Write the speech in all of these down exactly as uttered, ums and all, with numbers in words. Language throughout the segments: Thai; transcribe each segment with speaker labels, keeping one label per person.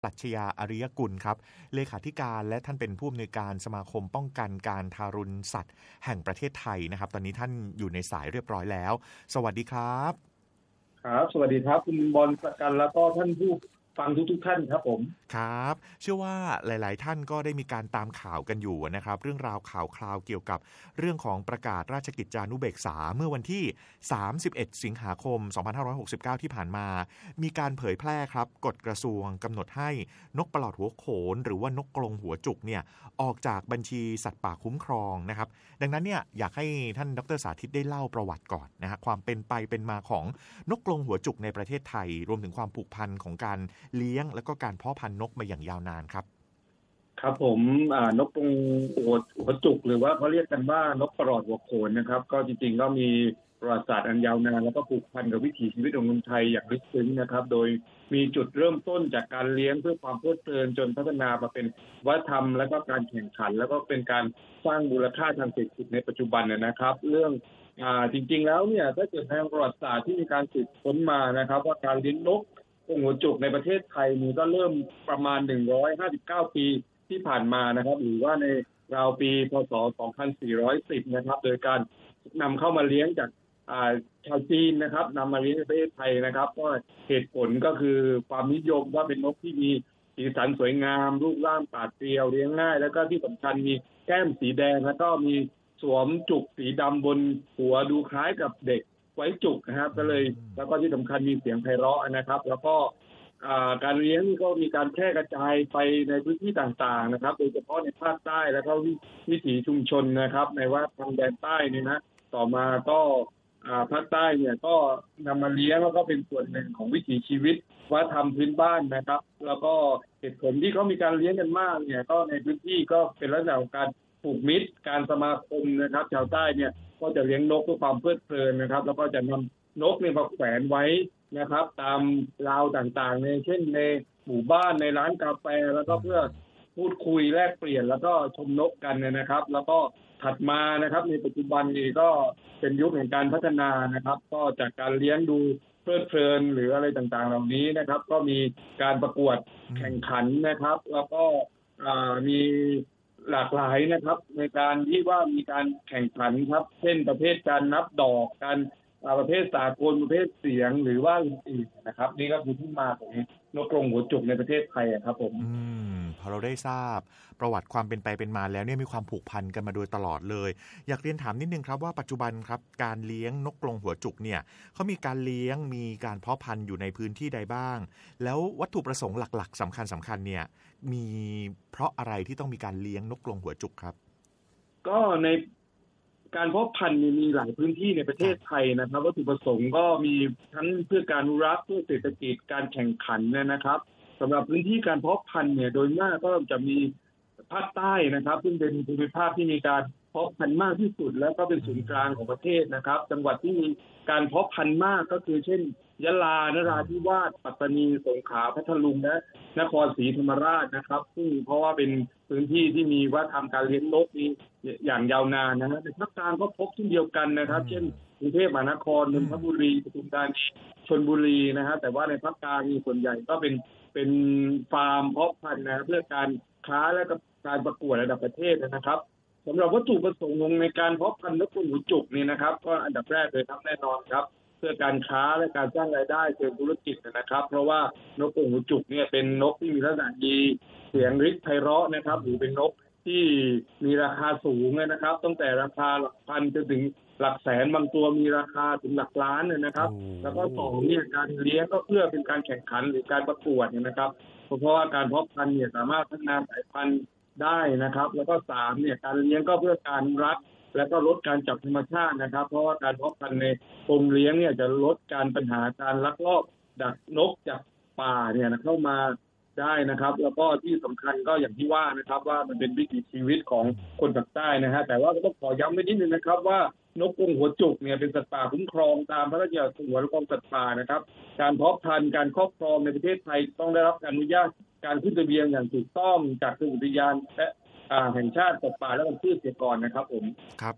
Speaker 1: ปรัชญาอริยกุลครับเลขาธิการและท่านเป็นผู้อำนวยการสมาคมป้องกันการทารุณสัตว์แห่งประเทศไทยนะครับตอนนี้ท่านอยู่ในสายเรียบร้อยแล้วสวัสดีครับ
Speaker 2: ครับสวัสดีครับคุณบอลประกันแล้วก็ท่านผู้ฟังทุกทุกท่านครับผม
Speaker 1: ครับเชื่อว่าหลายๆท่านก็ได้มีการตามข่าวกันอยู่นะครับเรื่องราวข่าวคราวเกี่ยวกับเรื่องของประกาศราชกิจจานุเบกษาเมื่อวันที่สามสิบเอ็ดสิงหาคมสองพันห้าร้อยหกสิบเก้าที่ผ่านมามีการเผยแพร่ครับกฎกระทรวงกำหนดให้นกปลอดหัวโขนหรือว่านกกรงหัวจุกเนี่ยออกจากบัญชีสัตว์ป่าคุ้มครองนะครับดังนั้นเนี่ยอยากให้ท่านดร.สาธิตได้เล่าประวัติก่อนนะฮะความเป็นไปเป็นมาของนกกรงหัวจุกในประเทศไทยรวมถึงความผูกพันของการเลี้ยงแล้วก็การเพาะพันธุ์นกมาอย่างยาวนานครับ
Speaker 2: ครับผมอ่านกกรงหัวหัวจุกหรือว่าเขาเรียกกันว่านกปลอดหัวโขนนะครับก็จริงๆก็มีประวัติศาสตร์อันยาวนานแล้วก็ผูกพันกับวิถีชีวิตของคนไทยอย่างลึกซึ้งนะครับโดยมีจุดเริ่มต้นจากการเลี้ยงเพื่อความเพลิดเพลินจนพัฒนามาเป็นวัฒนธรรมแล้วก็การแข่งขันแล้วก็เป็นการสร้างมูลค่าทางเศรษฐกิจในปัจจุบันนะครับเรื่องอ่าจริงๆแล้วเนี่ยถ้าเกิดในประวัติศาสตร์ที่มีการสืบค้นมานะครับว่าการเลี้ยงนกกรงหัวจุกในประเทศไทยนี่ก็เริ่มประมาณหนึ่งร้อยห้าสิบเก้าปีที่ผ่านมานะครับหรือว่าในราวปีพ.ศ. สองพันสี่ร้อยสิบนะครับโดยการนำเข้ามาเลี้ยงจากชาวจีนนะครับนำมาเลี้ยงในประเทศไทยนะครับก็เหตุผลก็คือความนิยมว่าเป็นนกที่มีสีสันสวยงามรูปร่างปราดเปรียวเลี้ยงง่ายแล้วก็ที่สำคัญมีแก้มสีแดงแล้วก็มีสวมจุกสีดำบนหัวดูคล้ายกับเด็กไว้จุกนะครับก็เลยแล้วก็ที่สำคัญมีเสียงไพเราะนะครับแล้วก็การเลี้ยงก็มีการแพร่กระจายไปในพื้นที่ต่างๆนะครับโดยเฉพาะในภาคใต้แล้วก็วิถีชุมชนนะครับในว่าทางแดนใต้นี่นะต่อมาก็ภาคใต้เนี่ยก็นำมาเลี้ยงแล้วก็เป็นส่วนหนึ่งของวิถีชีวิตวัฒนธรรมพื้นบ้านนะครับแล้วก็เหตุผลที่เขามีการเลี้ยงกันมากเนี่ยก็ในพื้นที่ก็เป็นลักษณะของการผูกมิตรการสมาคมนะครับชาวใต้เนี่ยก็จะเลี้ยงนกเพื่อความเพลิดเพลินนะครับแล้วก็จะนำนกเนี่ยมาแขวนไว้นะครับตามราวต่างๆในเช่นในหมู่บ้านในร้านกาแฟแล้วก็เพื่อพูดคุยแลกเปลี่ยนแล้วก็ชมนกกันนะครับแล้วก็ถัดมานะครับในปัจจุบันนี้ก็เป็นยุคแห่งการพัฒนานะครับก็จากการเลี้ยงดูเพลิดเพลินหรืออะไรต่างๆเหล่านี้นะครับก็มีการประกวดแข่งขันนะครับแล้วก็มีหลากหลายนะครับในการที่ว่ามีการแข่งขันครับเช่นประเภทการนับดอกการประเภทสากลประเภทเสียงหรือว่าอื่นๆนะครับนี่ก็คือที่มาของนกกรงหัวจุกในประเทศไทยครับผม
Speaker 1: อืมพอเราได้ทราบประวัติความเป็นไปเป็นมาแล้วเนี่ยมีความผูกพันกันมาโดยตลอดเลยอยากเรียนถามนิดนึงครับว่าปัจจุบันครับการเลี้ยงนกกรงหัวจุกเนี่ยเขามีการเลี้ยงมีการเพาะพันธุ์อยู่ในพื้นที่ใดบ้างแล้ววัตถุประสงค์หลักๆสำคัญสำคัญเนี่ยมีเพราะอะไรที่ต้องมีการเลี้ยงนกกรงหัวจุกครับ
Speaker 2: ก็ในการเพาะพันธุ์มีหลายพื้นที่ในประเทศไทยนะครับวัตถุประสงค์ก็มีทั้งเพื่อการอนุรักษ์เพื่อเศรษฐกิจการแข่งขันนะครับสำหรับพื้นที่การเพาะพันธุ์เนี่ยโดยมากก็จะมีภาคใต้นะครับซึ่งเป็นภูมิภาคที่มีการเพาะพันธุ์มากที่สุดแล้วก็เป็นศูนย์กลางของประเทศนะครับจังหวัดที่มีการเพาะพันธุ์มากก็คือเช่นยะลานราธิวาสปัตตานีสงขลาพัทลุงและนครศรีธรรมราชนะครับซึ่งเพราะว่าเป็นพื้นที่ที่มีวัฒนธรรมการเลี้ยงนกนี้อย่างยาวนานนะฮะในภาคกลางก็พบเช่นเดียวกันนะครับเช่นกรุงเทพมหานครนนทบุรีปทุมธานีชลบุรีนะฮะแต่ว่าในภาคกลางมีส่วนใหญ่ก็เป็นเป็นฟาร์มเพาะพันธุ์นะเพื่อการค้าและการประกวดระดับประเทศนะครับสำหรับวัตถุประสงค์ในการเพาะพันธุ์นกกรงหัวจุกนี่นะครับก็อันดับแรกเลยครับแน่นอนครับเพื่อการค้าและการสร้างรายได้เชิงธุรกิจนะครับเพราะว่านกกรงหัวจุกเนี่ยเป็นนกที่มีลักษณะดีเสียงฤทธิ์ไพเราะนะครับหรือเป็นนกที่มีราคาสูงนะครับตั้งแต่ราคาหลักพันจนถึงหลักแสนบางตัวมีราคาถึงหลักล้านนะครับแล้วก็สองเนี่ยการเลี้ยงก็เพื่อเป็นการแข่งขันหรือการประกวดนะครับเพราะว่าการเพาะพันธุ์เนี่ยสามารถพัฒนาสายพันธุ์ได้นะครับแล้วก็สามเนี่ยการเลี้ยงก็เพื่อการรักแล้วก็ลดการจับธรรมชาตินะครับเพราะว่าการเพาะพันธุ์ในกรงเลี้ยงเนี่ยจะลดการปัญหาการลักลอบดักนกจากป่าเนี่ยเข้ามาได้นะครับแล้วก็ที่สำคัญก็อย่างที่ว่านะครับว่ามันเป็นวิถีชีวิตของคนภาคใต้นะฮะแต่ว่าต้องขอย้ำไว้นิดนึงนะครับว่านกกรงหัวจุกเนี่ยเป็นสัตว์ป่าคุ้มครองตามพระราชบัญญัติสงวนและคุ้มครองสัตว์ป่านะครับการเพาะพันธุ์การครอบครองในประเทศไทยต้องได้รับอนุญาตการขึ้นทะเบียนอย่างถูกต้องจากกรมอุทยานและแห่งชาติสัตว์ป่าและพันธุ์พืชเสียก่อนนะครับผม
Speaker 1: ครับ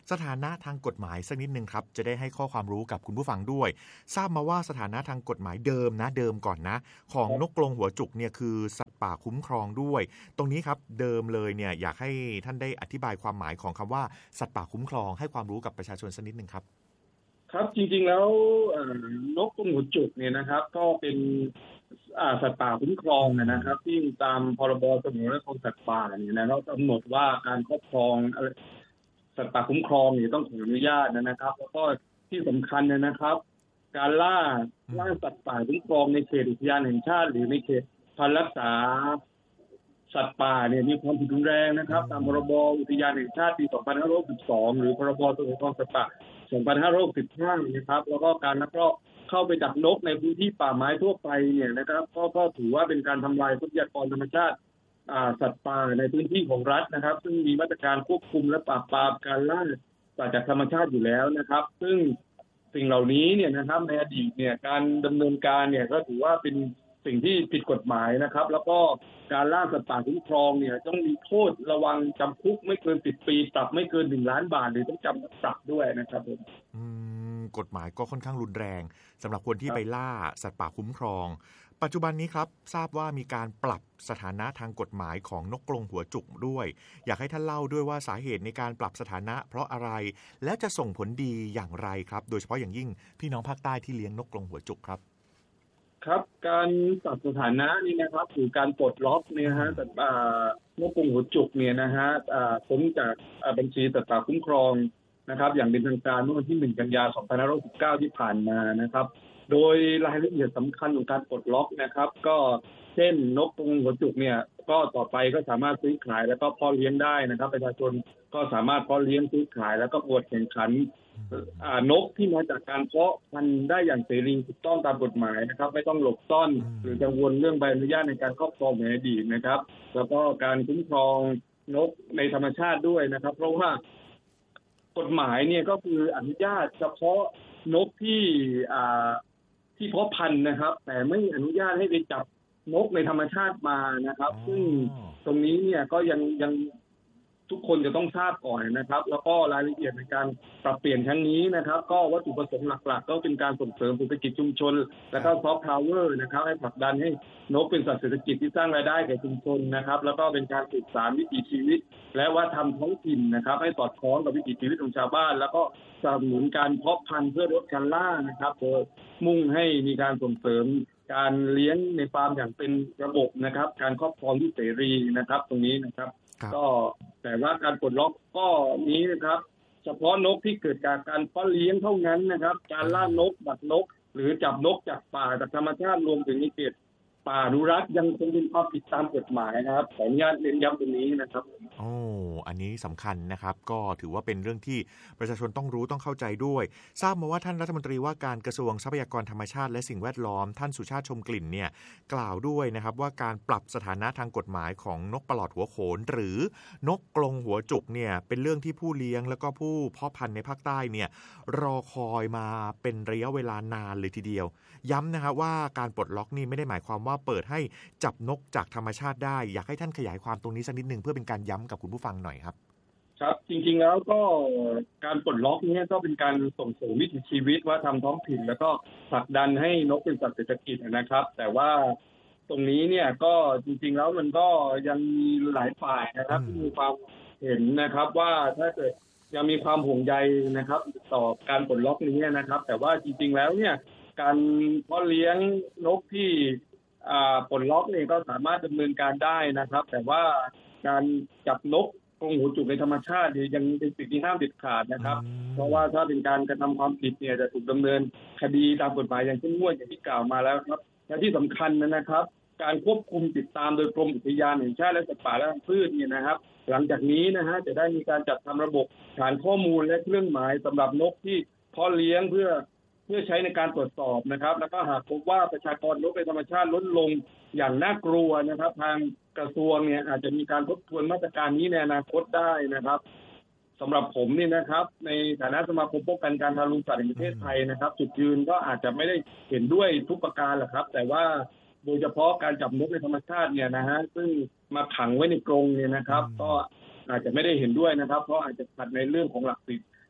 Speaker 1: สถานะทางกฎหมายสักนิดนึงครับจะได้ให้ข้อความรู้กับคุณผู้ฟังด้วยทราบมาว่าสถานะทางกฎหมายเดิมนะเดิมก่อนนะของนกกรงหัวจุกเนี่ยคือสัตว์ป่าคุ้มครองด้วยตรงนี้ครับเดิมเลยเนี่ยอยากให้ท่านได้อธิบายความหมายของคำว่าสัตว์ป่าคุ้มครองให้ความรู้กับประชาชนสักนิดนึงครับ
Speaker 2: ครับจริงๆแล้วนกกรงหัวจุกเนี่ยนะครับก็เป็นสัตว์ป่าคุ้มครองนะครับที่ตามพรบสงวนและครองสัตว์ป่าเนี่ยนะเรากำหนดว่าการครอบครองสัตว์ป่าคุ้มครองเนี่ยต้องขออนุญาตนะครับแล้วก็ที่สำคัญนะครับการล่าล่าสัตว์ป่าคุ้มครองในเขตอุทยานแห่งชาติหรือในเขตพันธุ์รักษาสัตว์ป่าเนี่ยมีความผิดรุนแรงนะครับตามพรบอุทยานแห่งชาติปีสองพันห้าร้อยสิบสองหรือพรบสงวนครองสัตว์ป่าสองพันห้าร้อยสิบห้านะครับแล้วก็การลักลอบเข้าไปจับนกในพื้นที่ป่าไม้ทั่วไปเนี่ยนะครับก็ก็ถือว่าเป็นการทำลายทรัพยากรธรรมชาติสัตว์ป่าในพื้นที่ของรัฐนะครับซึ่งมีมาตรการควบคุมและปราบปรามการล่าสัตว์จากธรรมชาติอยู่แล้วนะครับซึ่งสิ่งเหล่านี้เนี่ยนะครับในอดีตเนี่ยการดำเนินการเนี่ยก็ถือว่าเป็นสิ่งที่ผิดกฎหมายนะครับแล้วก็การล่าสัตว์ป่าคุ้มครองเนี่ยต้องมีโทษระวังจำคุกไม่เกินสิบปีปรับไม่เกินหนึ่งล้านบาทหรือต้องจำปรับด้วยนะครับผม
Speaker 1: กฎหมายก็ค่อนข้างรุนแรงสำหรับคนที่ไปล่าสัตว์ป่าคุ้มครองปัจจุบันนี้ครับทราบว่ามีการปรับสถานะทางกฎหมายของนกกรงหัวจุกด้วยอยากให้ท่านเล่าด้วยว่าสาเหตุในการปรับสถานะเพราะอะไรและจะส่งผลดีอย่างไรครับโดยเฉพาะอย่างยิ่งพี่น้องภาคใต้ที่เลี้ยงนกกรงหัวจุกครับ
Speaker 2: ครับการปรับสถานะนี่นะครับหรือการปลดล็อกเนี่ยฮะแต่นกกรงหัวจุกเนี่ยนะฮะพ้นจากบัญชีสัตว์ป่าคุ้มครองนะครับอย่างเป็นทางการเมื่อวันที่หนึ่งกันยายนสองพันห้าร้อยสิบเก้าที่ผ่านมานะครับโดยรายละเอียดสำคัญของการปลดล็อกนะครับก็เช่นนกกรงหัวจุกเนี่ยก็ต่อไปก็สามารถซื้อขายแล้วก็เพาะเลี้ยงได้นะครับประชาชนก็สามารถเพาะเลี้ยงซื้อขายแล้วก็ประกวดแข่งขันนกที่มาจากการเพาะพันธุ์ได้อย่างเสรีถูกต้องตามกฎหมายนะครับไม่ต้องหลบซ่อนหรือกังวลเรื่องใบอนุญาตในการครอบครองในอดีตนะครับแล้วก็การคุ้มครองนกในธรรมชาติด้วยนะครับเพราะว่ากฎหมายเนี่ยก็คืออนุญาตเฉพาะนกที่อ่าที่เพาะพันธุ์นะครับแต่ไม่อนุญาตให้ไปจับนกในธรรมชาติมานะครับซึ่งตรงนี้เนี่ยก็ยังยังทุกคนจะต้องทราบก่อนนะครับแล้วก็รายละเอียดในการปรับเปลี่ยนครั้งนี้นะครับก็วัตถุประสงค์หลักๆก็เป็นการส่งเสริมเศรษฐกิจชุมชนและก็ซอฟต์พาวเวอร์นะครับให้ผลักดันให้นกเป็นสัตว์เศรษฐกิจที่สร้างรายได้แก่ชุมชนนะครับแล้วก็เป็นการสืบสานวิถีชีวิตและวัฒนธรรมท้องถิ่นนะครับให้สอดคล้องกับวิถีชีวิตของชาวบ้านแล้วก็สนับสนุนการเพาะพันธุ์เพื่อลดการล่านะครับโดยมุ่งให้มีการส่งเสริมการเลี้ยงในฟาร์มอย่างเป็นระบบนะครับการครอบครองที่เสรีนะครับตรงนี้นะครับก็แต่ว่าการปลดล็อกก็นี้นะครับเฉพาะนกที่เกิดจากการเพาะเลี้ยงเท่านั้นนะครับการล่านกดักนกหรือจับนกจากป่าจากธรรมชาติรวมถึงในเขตป่าอนุรักษ์ยังคงเป็นความผิดตามกฎหมายนะครับขออนุญาตเน้นย้ำตรงนี้นะครับ
Speaker 1: โอ้อันนี้สำคัญนะครับก็ถือว่าเป็นเรื่องที่ประชาชนต้องรู้ต้องเข้าใจด้วยทราบมาว่าท่านรัฐมนตรีว่าการกระทรวงทรัพยากรธรรมชาติและสิ่งแวดล้อมท่านสุชาติชมกลิ่นเนี่ยกล่าวด้วยนะครับว่าการปรับสถานะทางกฎหมายของนกปลอดหัวโขนหรือนกกรงหัวจุกเนี่ยเป็นเรื่องที่ผู้เลี้ยงแล้วก็ผู้เพาะพันธุ์ในภาคใต้เนี่ยรอคอยมาเป็นระยะเวลานานเลยทีเดียวย้ำนะครับว่าการปลดล็อกนี่ไม่ได้หมายความว่าเปิดให้จับนกจากธรรมชาติได้อยากให้ท่านขยายความตรงนี้สักนิดนึงเพื่อเป็นการย้ำกับคุณผู้ฟังหน่อยครับ
Speaker 2: ครับจริงๆแล้วก็การปลดล็อกนี้ก็เป็นการส่งเสริมวิถีชีวิตว่าทำท้องถิ่นแล้วก็ผลักดันให้นกเป็นสัตว์เศรษฐกิจนะครับแต่ว่าตรงนี้เนี่ยก็จริงๆแล้วมันก็ยังมีหลายฝ่ายนะครับที่มีความเห็นนะครับว่าถ้าเกิดยังมีความห่วงใยนะครับต่อการปลดล็อกนี้นะครับแต่ว่าจริงๆแล้วเนี่ยการเพาะเลี้ยงนกที่ปลดล็อกเนี่ยก็สามารถดำเนินการได้นะครับแต่ว่าการจับนกกรงหัวจุกในธรรมชาติยังเป็นสิ่งที่ห้ามเด็ดขาดนะครับเพราะว่าถ้าเป็นการกระทำความผิดเนี่ยจะถูกดำเนินคดีตามกฎหมายอย่างเข้มงวดอย่างที่กล่าวมาแล้วครับและที่สำคัญนะครับการควบคุมติดตามโดยกรมอุทยานแห่งชาติและสัตว์ป่าและพันธุ์พืชเนี่ยนะครับหลังจากนี้นะฮะจะได้มีการจัดทำระบบฐานข้อมูลและเครื่องหมายสำหรับนกที่เพาะเลี้ยงเพื่อเพื่อใช้ในการตรวจสอบนะครับแล้วก็หากพบว่าประชากรนกในธรรมชาติลดลงอย่างน่ากลัวนะครับทางกระทรวงเนี่ยอาจจะมีการทบทวนมาตรการนี้ในอนาคตได้นะครับสำหรับผมนี่นะครับในฐานะสมาคมป้องกันการทารุณสัตว์แห่งประเทศไทยนะครับจุดยืนก็อาจจะไม่ได้เห็นด้วยทุกประการหรอกครับแต่ว่าโดยเฉพาะการจับนกในธรรมชาติเนี่ยนะฮะซึ่งมาขังไว้ในกรงเนี่ยนะครับก็อาจจะไม่ได้เห็นด้วยนะครับเพราะอาจจะขัดในเรื่องของหลักสิทธิ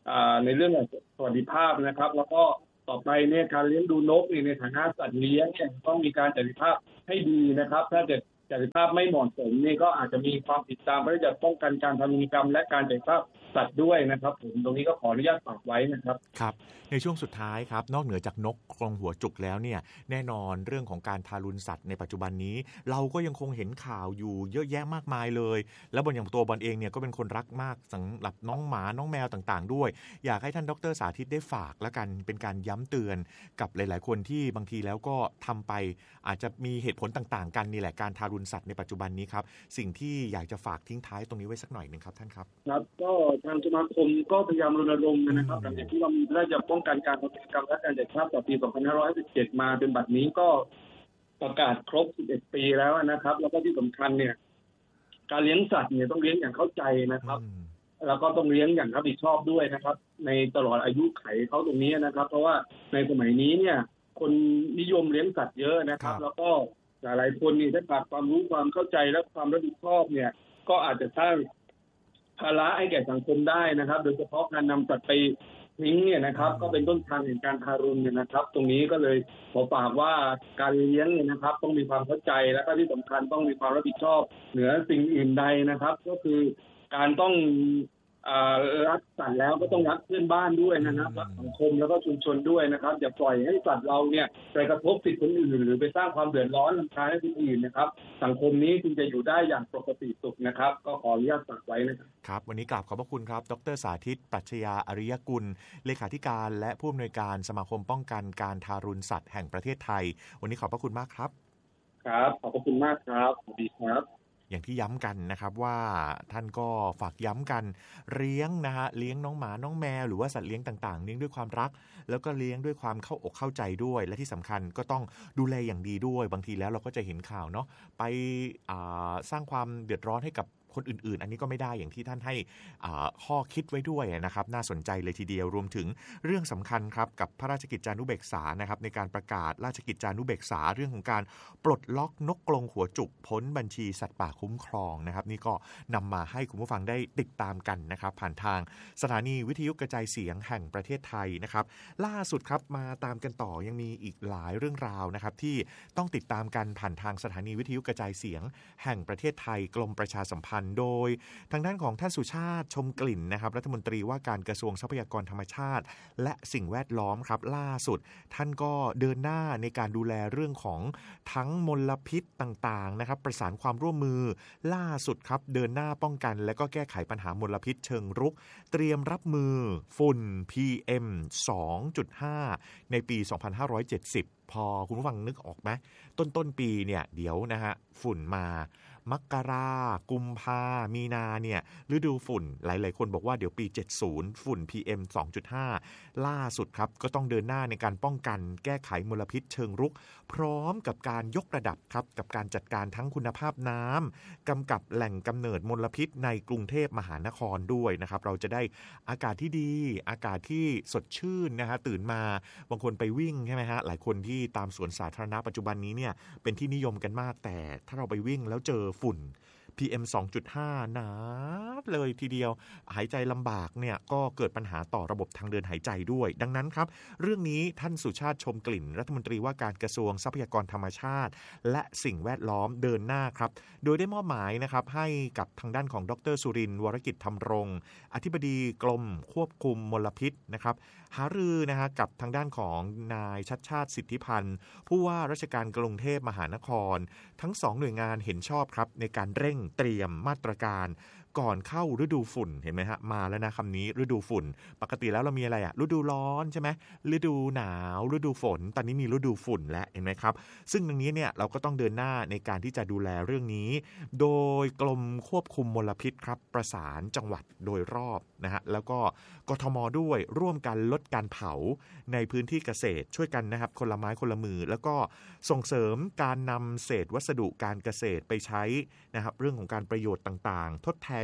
Speaker 2: ในเรื่องสวัสดิภาพนะครับแล้วก็ต่อไปเนี่ยการเลี้ยงดูนกในฐานะสัตว์เลี้ยงเนี่ยต้องมีการจัดภาพให้ดีนะครับถ้าจะจัดภาพไม่เหมาะสมนี่ก็อาจจะมีความผิดตามพระราชบัญญัติป้องกันการทารุณกรรมและการจัดภาพสัตว์ด้วยนะครับผมตรงนี้ก็ขออนุญาตฝากไว้นะครับ
Speaker 1: ครับในช่วงสุดท้ายครับนอกเหนือจากนกกรงหัวจุกแล้วเนี่ยแน่นอนเรื่องของการทารุณสัตว์ในปัจจุบันนี้เราก็ยังคงเห็นข่าวอยู่เยอะแยะมากมายเลยแล้วบนอย่างตัวบอลเองเนี่ยก็เป็นคนรักมากสำหรับน้องหมาน้องแมวต่างๆด้วยอยากให้ท่านดร.สาธิตได้ฝากและกันเป็นการย้ำเตือนกับหลายๆคนที่บางทีแล้วก็ทำไปอาจจะมีเหตุผลต่างๆกันนี่แหละการทารุณสัตว์ในปัจจุบันนี้ครับสิ่งที่อยากจะฝากทิ้งท้ายตรงนี้ไว้สักหน่อยนึงครับท่านครับ
Speaker 2: ครับก็ทางสมาคมก็พยายามรณรงค์นะครับหลังจากที่เรามีพระราชบัญญัติป้องกันการทารุณกรรมและการจัดภาพต่อปี สองพันห้าร้อยห้าสิบเจ็ด มาจนบัดนี้ก็ประกาศครบ สิบเอ็ด ปีแล้วนะครับแล้วก็ที่สำคัญเนี่ยการเลี้ยงสัตว์เนี่ยต้องเลี้ยงอย่างเข้าใจนะครับแล้วก็ต้องเลี้ยงอย่างรับผิดชอบด้วยนะครับในตลอดอายุไขเขาตรงนี้นะครับเพราะว่าในสมัยนี้เนี่ยคนนิยมเลี้ยงสัตว์เยอะนะครับแล้วก็หลายๆคนนี่ถ้าขาดความรู้ความเข้าใจและความรับผิดชอบเนี่ยก็อาจจะสร้างภาระให้แก่สังคมได้นะครับโดยเฉพาะการนำสัตว์ไปทิ้งเนี่ยนะครับก็เป็นต้นทางแห่งการทารุณเนี่ยนะครับตรงนี้ก็เลยขอฝากว่าการเลี้ยงเนี่ยนะครับต้องมีความเข้าใจและก็ที่สำคัญต้องมีความรับผิดชอบเหนือสิ่งอื่นใดนะครับก็คือการต้องรักสัตว์แล้วก็ต้องรักเพื่อนบ้านด้วยนะครับรักสังคมแล้วก็ชุมชนด้วยนะครับอย่าปล่อยให้สัตว์เราเนี่ยไปกระทบสิทธิคนอื่นหรือไปสร้างความเดือดร้อนรำคาญให้คนอื่นนะครับสังคมนี้จึงจะอยู่ได้อย่างปกติสุขนะครับก็ขออนุญาตฝากไว้นะครับ
Speaker 1: ครับวันนี้กราบขอบพระคุณครับดร.สาธิตปรัชญาอริยกุลเลขาธิการและผู้อำนวยการสมาคมป้องกันการทารุณสัตว์แห่งประเทศไทยวันนี้ขอบพระคุณมากครับ
Speaker 2: ครับขอบพระคุณมากครับสวัสดีครับ
Speaker 1: อย่างที่ย้ำกันนะครับว่าท่านก็ฝากย้ำกันเลี้ยงนะฮะเลี้ยงน้องหมาน้องแมวหรือว่าสัตว์เลี้ยงต่างๆเลี้ยงด้วยความรักแล้วก็เลี้ยงด้วยความเข้าอกเข้าใจด้วยและที่สำคัญก็ต้องดูแลอย่างดีด้วยบางทีแล้วเราก็จะเห็นข่าวเนาะไปสร้างความเดือดร้อนให้กับคนอื่นๆอันนี้ก็ไม่ได้อย่างที่ท่านให้ข้อคิดไว้ด้วยนะครับน่าสนใจเลยทีเดียวรวมถึงเรื่องสำคัญครับกับพระราชกิจจานุเบกษานะครับในการประกาศราชกิจจานุเบกษาเรื่องของการปลดล็อกนกกรงหัวจุกพ้นบัญชีสัตว์ป่าคุ้มครองนะครับนี่ก็นำมาให้คุณผู้ฟังได้ติดตามกันนะครับผ่านทางสถานีวิทยุกระจายเสียงแห่งประเทศไทยนะครับล่าสุดครับมาตามกันต่อยังมีอีกหลายเรื่องราวนะครับที่ต้องติดตามกันผ่านทางสถานีวิทยุกระจายเสียงแห่งประเทศไทยกรมประชาสัมพันธ์โดยทางด้านของท่านสุชาติชมกลิ่นนะครับรัฐมนตรีว่าการกระทรวงทรัพยากรธรรมชาติและสิ่งแวดล้อมครับล่าสุดท่านก็เดินหน้าในการดูแลเรื่องของทั้งมลพิษต่างๆนะครับประสานความร่วมมือล่าสุดครับเดินหน้าป้องกันและก็แก้ไขปัญหามลพิษเชิงรุกเตรียมรับมือฝุ่น พี เอ็ม สองจุดห้า ในปี สองพันห้าร้อยเจ็ดสิบ พอคุณผู้ฟังนึกออกไหมต้นต้นปีเนี่ยเดี๋ยวนะฮะฝุ่นมามกรากุมภามีนาเนี่ยฤดูฝุ่นหลายๆคนบอกว่าเดี๋ยวปีเจ็ดสิบฝุ่น พี เอ็ม สองจุดห้า ล่าสุดครับก็ต้องเดินหน้าในการป้องกันแก้ไขมลพิษเชิงรุกพร้อมกับการยกระดับครับกับการจัดการทั้งคุณภาพน้ำกำกับแหล่งกำเนิดมลพิษในกรุงเทพมหานครด้วยนะครับเราจะได้อากาศที่ดีอากาศที่สดชื่นนะฮะตื่นมาบางคนไปวิ่งใช่ไหมฮะหลายคนที่ตามสวนสาธารณะปัจจุบันนี้เนี่ยเป็นที่นิยมกันมากแต่ถ้าเราไปวิ่งแล้วเจอฝุ่น พี เอ็ม สองจุดห้า หนาเลยทีเดียวหายใจลำบากเนี่ยก็เกิดปัญหาต่อระบบทางเดินหายใจด้วยดังนั้นครับเรื่องนี้ท่านสุชาติชมกลิ่นรัฐมนตรีว่าการกระทรวงทรัพยากรธรรมชาติและสิ่งแวดล้อมเดินหน้าครับโดยได้มอบหมายนะครับให้กับทางด้านของดร.สุรินทร์วรกิจธรรมรงค์อธิบดีกรมควบคุมมลพิษนะครับหารือนะฮะกับทางด้านของนายชัชชาติสิทธิพันธ์ผู้ว่าราชการกรุงเทพมหานครทั้งสองหน่วยงานเห็นชอบครับในการเร่งเตรียมมาตรการก่อนเข้าฤดูฝุ่นเห็นไหมฮะมาแล้วนะคำนี้ฤดูฝุ่นปกติแล้วเรามีอะไรอะฤดูร้อนใช่ไหมฤดูหนาวฤดูฝนตอนนี้มีฤดูฝุ่นแล้วเห็นไหมครับซึ่งตรงนี้เนี่ยเราก็ต้องเดินหน้าในการที่จะดูแลเรื่องนี้โดยกรมควบคุมมลพิษครับประสานจังหวัดโดยรอบนะฮะแล้วก็กทมด้วยร่วมกันลดการเผาในพื้นที่เกษตรช่วยกันนะครับคนละไม้คนละมือแล้วก็ส่งเสริมการนำเศษวัสดุการเกษตรไปใช้นะครับเรื่องของการประโยชน์ต่างๆทดแทน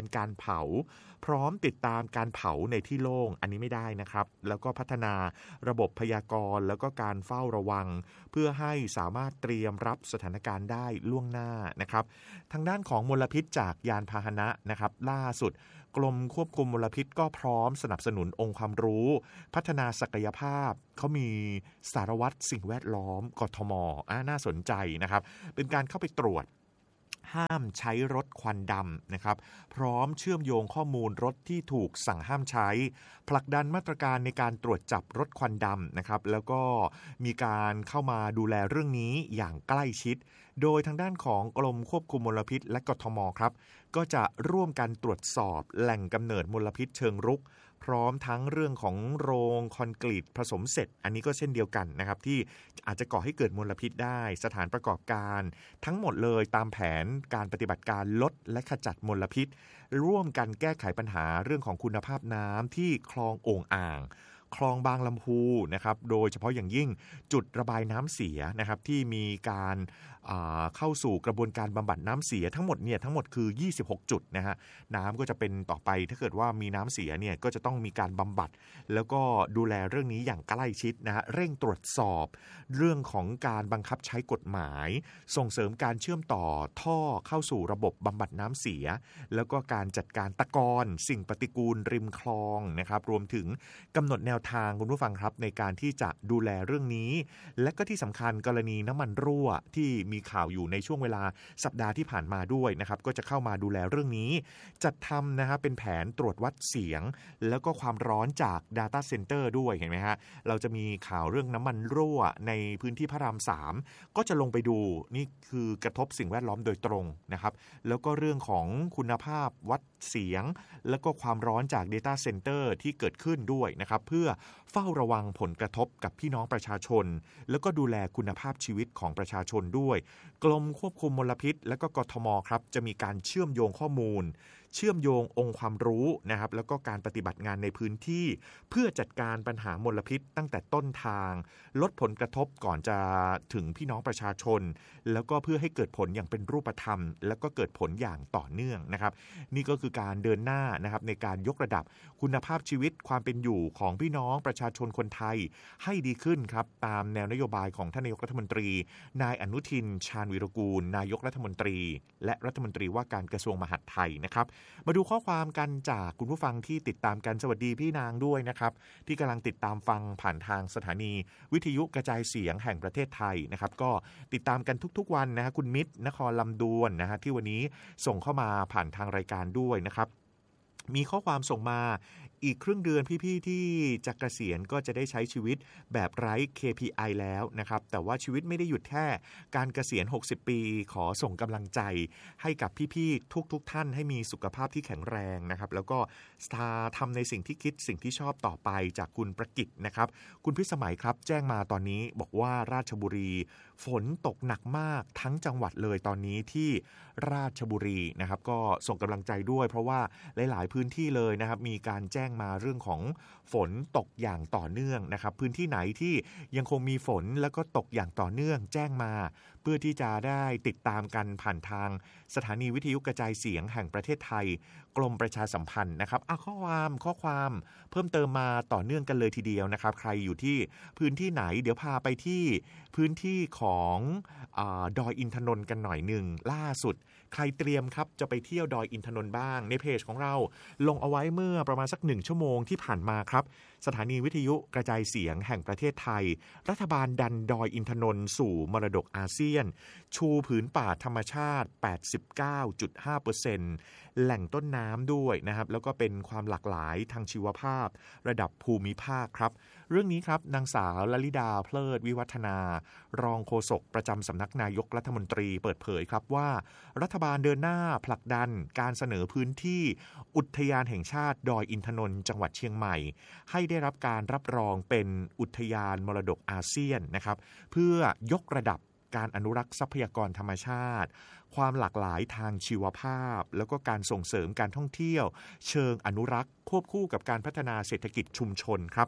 Speaker 1: นการเผาพร้อมติดตามการเผาในที่โล่งอันนี้ไม่ได้นะครับแล้วก็พัฒนาระบบพยากรณ์แล้วก็การเฝ้าระวังเพื่อให้สามารถเตรียมรับสถานการณ์ได้ล่วงหน้านะครับทางด้านของมลพิษจากยานพาหนะนะครับล่าสุดกรมควบคุมมลพิษก็พร้อมสนับสนุนองค์ความรู้พัฒนาศักยภาพเขามีสารวัตรสิ่งแวดล้อมกทมอ่าน่าสนใจนะครับเป็นการเข้าไปตรวจห้ามใช้รถควันดำนะครับพร้อมเชื่อมโยงข้อมูลรถที่ถูกสั่งห้ามใช้ผลักดันมาตรการในการตรวจจับรถควันดำนะครับแล้วก็มีการเข้ามาดูแลเรื่องนี้อย่างใกล้ชิดโดยทางด้านของกรมควบคุมมลพิษและกทมครับก็จะร่วมกันตรวจสอบแหล่งกำเนิดมลพิษเชิงรุกพร้อมทั้งเรื่องของโรงคอนกรีตผสมเสร็จอันนี้ก็เช่นเดียวกันนะครับที่อาจจะก่อให้เกิดมลพิษได้สถานประกอบการทั้งหมดเลยตามแผนการปฏิบัติการลดและขจัดมลพิษร่วมกันแก้ไขปัญหาเรื่องของคุณภาพน้ำที่คลองโอ่งอ่างคลองบางลำพูนะครับโดยเฉพาะอย่างยิ่งจุดระบายน้ำเสียนะครับที่มีการเข้าสู่กระบวนการบำบัดน้ำเสียทั้งหมดเนี่ยทั้งหมดคือยี่สิบหกจุดนะฮะน้ำก็จะเป็นต่อไปถ้าเกิดว่ามีน้ำเสียเนี่ยก็จะต้องมีการบำบัดแล้วก็ดูแลเรื่องนี้อย่างใกล้ชิดนะฮะเร่งตรวจสอบเรื่องของการบังคับใช้กฎหมายส่งเสริมการเชื่อมต่อท่อเข้าสู่ระบบบำบัดน้ำเสียแล้วก็การจัดการตะกอนสิ่งปฏิกูลริมคลองนะครับรวมถึงกำหนดแนวทางคุณผู้ฟังครับในการที่จะดูแลเรื่องนี้และก็ที่สำคัญกรณีน้ำมันรั่วที่มีข่าวอยู่ในช่วงเวลาสัปดาห์ที่ผ่านมาด้วยนะครับก็จะเข้ามาดูแลเรื่องนี้จัดทำนะครับเป็นแผนตรวจวัดเสียงแล้วก็ความร้อนจาก Data Center ด้วยเห็นไหมฮะเราจะมีข่าวเรื่องน้ำมันรั่วในพื้นที่พระรามสามก็จะลงไปดูนี่คือกระทบสิ่งแวดล้อมโดยตรงนะครับแล้วก็เรื่องของคุณภาพวัดเสียงแล้วก็ความร้อนจาก Data Center ที่เกิดขึ้นด้วยนะครับเพื่อเฝ้าระวังผลกระทบกับพี่น้องประชาชนแล้วก็ดูแลคุณภาพชีวิตของประชาชนด้วยกรมควบคุมมลพิษและก็กทมครับจะมีการเชื่อมโยงข้อมูลเชื่อมโยงองค์ความรู้นะครับแล้วก็การปฏิบัติงานในพื้นที่เพื่อจัดการปัญหามลพิษตั้งแต่ต้นทางลดผลกระทบก่อนจะถึงพี่น้องประชาชนแล้วก็เพื่อให้เกิดผลอย่างเป็นรูปธรรมแล้วก็เกิดผลอย่างต่อเนื่องนะครับนี่ก็คือการเดินหน้านะครับในการยกระดับคุณภาพชีวิตความเป็นอยู่ของพี่น้องประชาชนคนไทยให้ดีขึ้นครับตามแนวนโยบายของท่านนายกรัฐมนตรีนายอนุทินชาญวีรกูลนายกรัฐมนตรีและรัฐมนตรีว่าการกระทรวงมหาดไทยนะครับมาดูข้อความกันจากคุณผู้ฟังที่ติดตามกันสวัสดีพี่นางด้วยนะครับที่กำลังติดตามฟังผ่านทางสถานีวิทยุกระจายเสียงแห่งประเทศไทยนะครับก็ติดตามกันทุกๆวันนะฮะคุณมิตรนครลำดวนนะฮะที่วันนี้ส่งเข้ามาผ่านทางรายการด้วยนะครับมีข้อความส่งมาอีกครึ่งเดือนพี่ๆที่จะเกษียณก็จะได้ใช้ชีวิตแบบไร้ เค พี ไอ แล้วนะครับแต่ว่าชีวิตไม่ได้หยุดแค่การเกษียณหกสิบปีขอส่งกำลังใจให้กับพี่ๆทุกๆท่านให้มีสุขภาพที่แข็งแรงนะครับแล้วก็ทำในสิ่งที่คิดสิ่งที่ชอบต่อไปจากคุณประกิตนะครับคุณพิสมัยครับแจ้งมาตอนนี้บอกว่าราชบุรีฝนตกหนักมากทั้งจังหวัดเลยตอนนี้ที่ราชบุรีนะครับก็ส่งกำลังใจด้วยเพราะว่าหลายๆพื้นที่เลยนะครับมีการแจ้งมาเรื่องของฝนตกอย่างต่อเนื่องนะครับพื้นที่ไหนที่ยังคงมีฝนแล้วก็ตกอย่างต่อเนื่องแจ้งมาเพื่อที่จะได้ติดตามกันผ่านทางสถานีวิทยุกระจายเสียงแห่งประเทศไทยกรมประชาสัมพันธ์นะครับอ่ะข้อความข้อความเพิ่มเติมมาต่อเนื่องกันเลยทีเดียวนะครับใครอยู่ที่พื้นที่ไหนเดี๋ยวพาไปที่พื้นที่ของอ่าดอยอินทนนท์กันหน่อยนึงล่าสุดใครเตรียมครับจะไปเที่ยวดอยอินทนนท์บ้างในเพจของเราลงเอาไว้เมื่อประมาณสักหนึ่งชั่วโมงที่ผ่านมาครับสถานีวิทยุกระจายเสียงแห่งประเทศไทยรัฐบาลดันดอยอินทนนท์สู่มรดกอาเซียนชูผืนป่าธรรมชาติ แปดสิบเก้าจุดห้าเปอร์เซ็นต์ แหล่งต้นน้ำด้วยนะครับแล้วก็เป็นความหลากหลายทางชีวภาพระดับภูมิภาคครับเรื่องนี้ครับนางสาวลลิดาเพลิดวิวัฒนารองโฆษกประจำสำนักนายกรัฐมนตรีเปิดเผยครับว่ารัฐบาลเดินหน้าผลักดันการเสนอพื้นที่อุทยานแห่งชาติดอยอินทนนท์จังหวัดเชียงใหม่ให้ได้รับการรับรองเป็นอุทยานมรดกอาเซียนนะครับเพื่อยกระดับการอนุรักษ์ทรัพยากรธรรมชาติความหลากหลายทางชีวภาพแล้วก็การส่งเสริมการท่องเที่ยวเชิงอนุรักษ์ควบคู่กับการพัฒนาเศรษฐกิจชุมชนครับ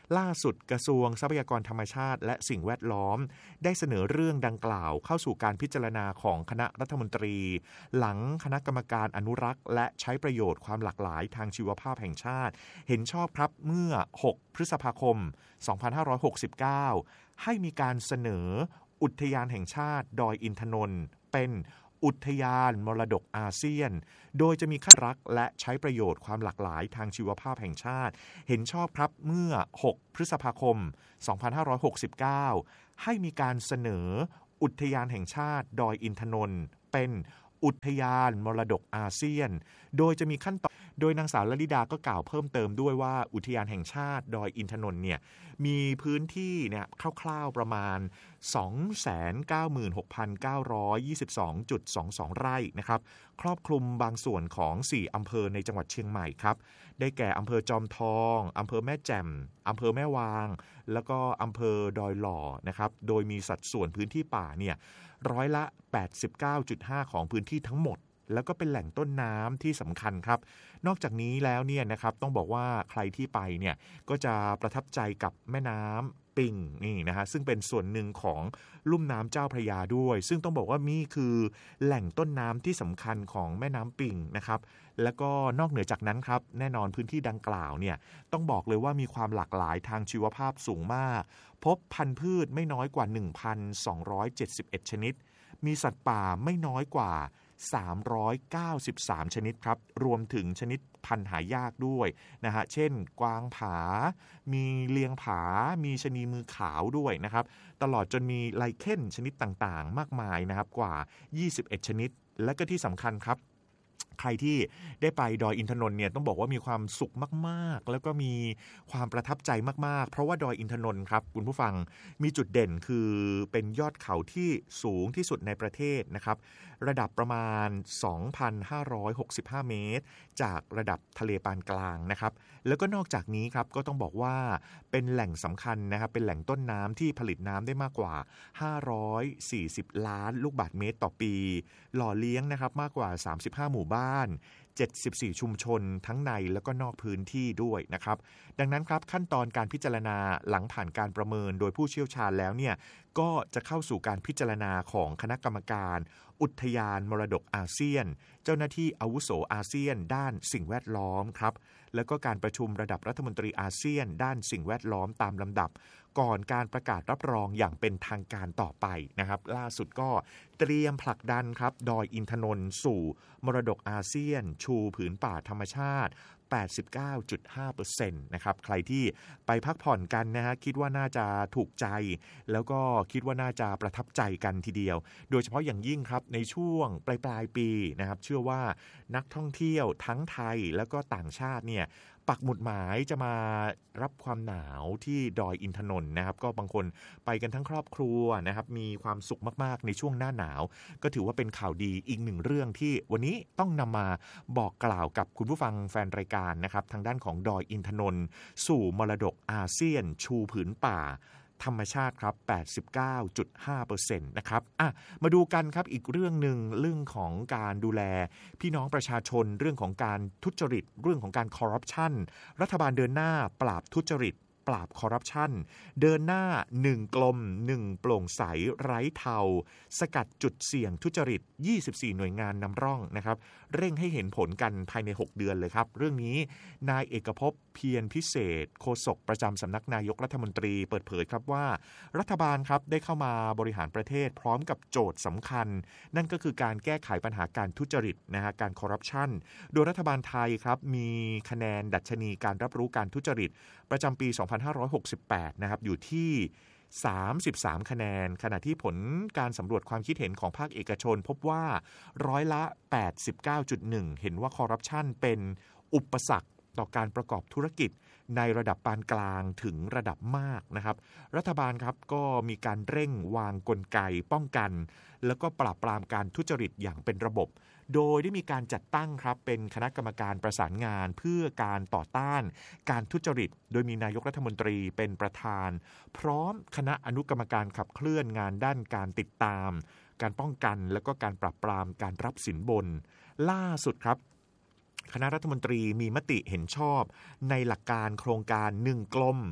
Speaker 1: ล่าสุดกระทรวงทรัพยากรธรรมชาติและสิ่งแวดล้อมได้เสนอเรื่องดังกล่าวเข้าสู่การพิจารณาของคณะรัฐมนตรีหลังคณะกรรมการอนุรักษ์และใช้ประโยชน์ความหลากหลายทางชีวภาพแห่งชาติเห็นชอบครับเมื่อหกพฤษภาคมสองพันห้าร้อยหกสิบเก้าให้มีการเสนออุทยานแห่งชาติดอยอินทนนท์เป็นอุทยานมรดกอาเซียนโดยจะมีขั้นรักและใช้ประโยชน์ความหลากหลายทางชีวภาพแห่งชาติเห็นชอบครับเมื่อหกพฤษภาคมสองพันห้าร้อยหกสิบเก้าให้มีการเสนออุทยานแห่งชาติดอยอินทนนท์เป็นอุทยานมรดกอาเซียนโดยจะมีขั้นตอนโดยนางสาวลลิดาก็กล่าวเพิ่มเติมด้วยว่าอุทยานแห่งชาติดอยอินทนนท์เนี่ยมีพื้นที่เนี่ยคร่าวๆประมาณ สองแสนเก้าหมื่นหกพันเก้าร้อยยี่สิบสองจุดสองสอง ไร่นะครับครอบคลุมบางส่วนของสี่อำเภอในจังหวัดเชียงใหม่ครับได้แก่อำเภอจอมทองอำเภอแม่แจ่มอำเภอแม่วางแล้วก็อำเภอดอยหล่อนะครับโดยมีสัดส่วนพื้นที่ป่าเนี่ยร้อยละ แปดสิบเก้าจุดห้า ของพื้นที่ทั้งหมดแล้วก็เป็นแหล่งต้นน้ำที่สำคัญครับนอกจากนี้แล้วเนี่ยนะครับต้องบอกว่าใครที่ไปเนี่ยก็จะประทับใจกับแม่น้ำปิงนี่นะฮะซึ่งเป็นส่วนหนึ่งของลุ่มน้ำเจ้าพระยาด้วยซึ่งต้องบอกว่านี่คือแหล่งต้นน้ำที่สำคัญของแม่น้ำปิงนะครับแล้วก็นอกเหนือจากนั้นครับแน่นอนพื้นที่ดังกล่าวเนี่ยต้องบอกเลยว่ามีความหลากหลายทางชีวภาพสูงมากพบพันธุ์พืชไม่น้อยกว่า หนึ่งพันสองร้อยเจ็ดสิบเอ็ด ชนิดมีสัตว์ป่าไม่น้อยกว่าสามร้อยเก้าสิบสามชนิดครับรวมถึงชนิดพันธุ์หายากด้วยนะฮะเช่นกวางผามีเลียงผามีชะนีมือขาวด้วยนะครับตลอดจนมีไลเคนชนิดต่างๆมากมายนะครับกว่ายี่สิบเอ็ดชนิดและก็ที่สำคัญครับใครที่ได้ไปดอยอินทนนท์เนี่ยต้องบอกว่ามีความสุขมากๆแล้วก็มีความประทับใจมากๆเพราะว่าดอยอินทนนท์ครับคุณผู้ฟังมีจุดเด่นคือเป็นยอดเขาที่สูงที่สุดในประเทศนะครับระดับประมาณ สองพันห้าร้อยหกสิบห้า เมตรจากระดับทะเลปานกลางนะครับแล้วก็นอกจากนี้ครับก็ต้องบอกว่าเป็นแหล่งสำคัญนะครับเป็นแหล่งต้นน้ำที่ผลิตน้ำได้มากกว่าห้าร้อยสี่สิบล้านลูกบาศก์เมตรต่อปีหล่อเลี้ยงนะครับมากกว่าสามสิบห้าหมู่บ้านเจ็ดสิบสี่ชุมชนทั้งในแล้วก็นอกพื้นที่ด้วยนะครับดังนั้นครับขั้นตอนการพิจารณาหลังผ่านการประเมินโดยผู้เชี่ยวชาญแล้วเนี่ยก็จะเข้าสู่การพิจารณาของคณะกรรมการอุทยานมรดกอาเซียนเจ้าหน้าที่อาวุโสอาเซียนด้านสิ่งแวดล้อมครับแล้วก็การประชุมระดับรัฐมนตรีอาเซียนด้านสิ่งแวดล้อมตามลำดับก่อนการประกาศรับรองอย่างเป็นทางการต่อไปนะครับล่าสุดก็เตรียมผลักดันครับดอยอินทนนท์สู่มรดกอาเซียนชูผืนป่าธรรมชาติ แปดสิบเก้าจุดห้าเปอร์เซ็นต์ นะครับใครที่ไปพักผ่อนกันนะฮะคิดว่าน่าจะถูกใจแล้วก็คิดว่าน่าจะประทับใจกันทีเดียวโดยเฉพาะอย่างยิ่งครับในช่วงปลายปลายปีนะครับเชื่อว่านักท่องเที่ยวทั้งไทยแล้วก็ต่างชาติเนี่ยปักหมุดหมายจะมารับความหนาวที่ดอยอินทนนท์นะครับก็บางคนไปกันทั้งครอบครัวนะครับมีความสุขมากๆในช่วงหน้าหนาวก็ถือว่าเป็นข่าวดีอีกหนึ่งเรื่องที่วันนี้ต้องนำมาบอกกล่าวกับคุณผู้ฟังแฟนรายการนะครับทางด้านของดอยอินทนนท์สู่มรดกอาเซียนชูผืนป่าธรรมชาติครับ แปดสิบเก้าจุดห้าเปอร์เซ็นต์ นะครับอ่ะมาดูกันครับอีกเรื่องหนึ่งเรื่องของการดูแลพี่น้องประชาชนเรื่องของการทุจริตเรื่องของการคอร์รัปชันรัฐบาลเดินหน้าปราบทุจริตปราบคอร์รัปชันเดินหน้าหนึ่งกลมหนึ่งโปร่งใสไร้เทาสกัดจุดเสี่ยงทุจริตยี่สิบสี่หน่วยงานนำร่องนะครับเร่งให้เห็นผลกันภายในหกเดือนเลยครับเรื่องนี้นายเอกภพเพียรพิเศษโฆษกประจำสำนักนายกรัฐมนตรีเปิดเผยครับว่ารัฐบาลครับได้เข้ามาบริหารประเทศพร้อมกับโจทย์สำคัญนั่นก็คือการแก้ไขปัญหาการทุจริตนะฮะการคอร์รัปชันโดยรัฐบาลไทยครับมีคะแนนดัชนีการรับรู้การทุจริตประจำปีสองพันห้าร้อยหกสิบแปดนะครับอยู่ที่สามสิบสามคะแนนขณะที่ผลการสำรวจความคิดเห็นของภาคเอกชนพบว่าร้อยละ แปดสิบเก้าจุดหนึ่ง เห็นว่าคอร์รัปชันเป็นอุปสรรคต่อการประกอบธุรกิจในระดับปานกลางถึงระดับมากนะครับรัฐบาลครับก็มีการเร่งวางกลไกป้องกันแล้วก็ปราบปรามการทุจริตอย่างเป็นระบบโดยได้มีการจัดตั้งครับเป็นคณะกรรมการประสานงานเพื่อการต่อต้านการทุจริตโดยมีนายกรัฐมนตรีเป็นประธานพร้อมคณะอนุกรรมการขับเคลื่อนงานด้านการติดตามการป้องกันและก็การปราบปรามการรับสินบนล่าสุดครับคณะรัฐมนตรีมีมติเห็นชอบในหลักการโครงการหนึ่งกลม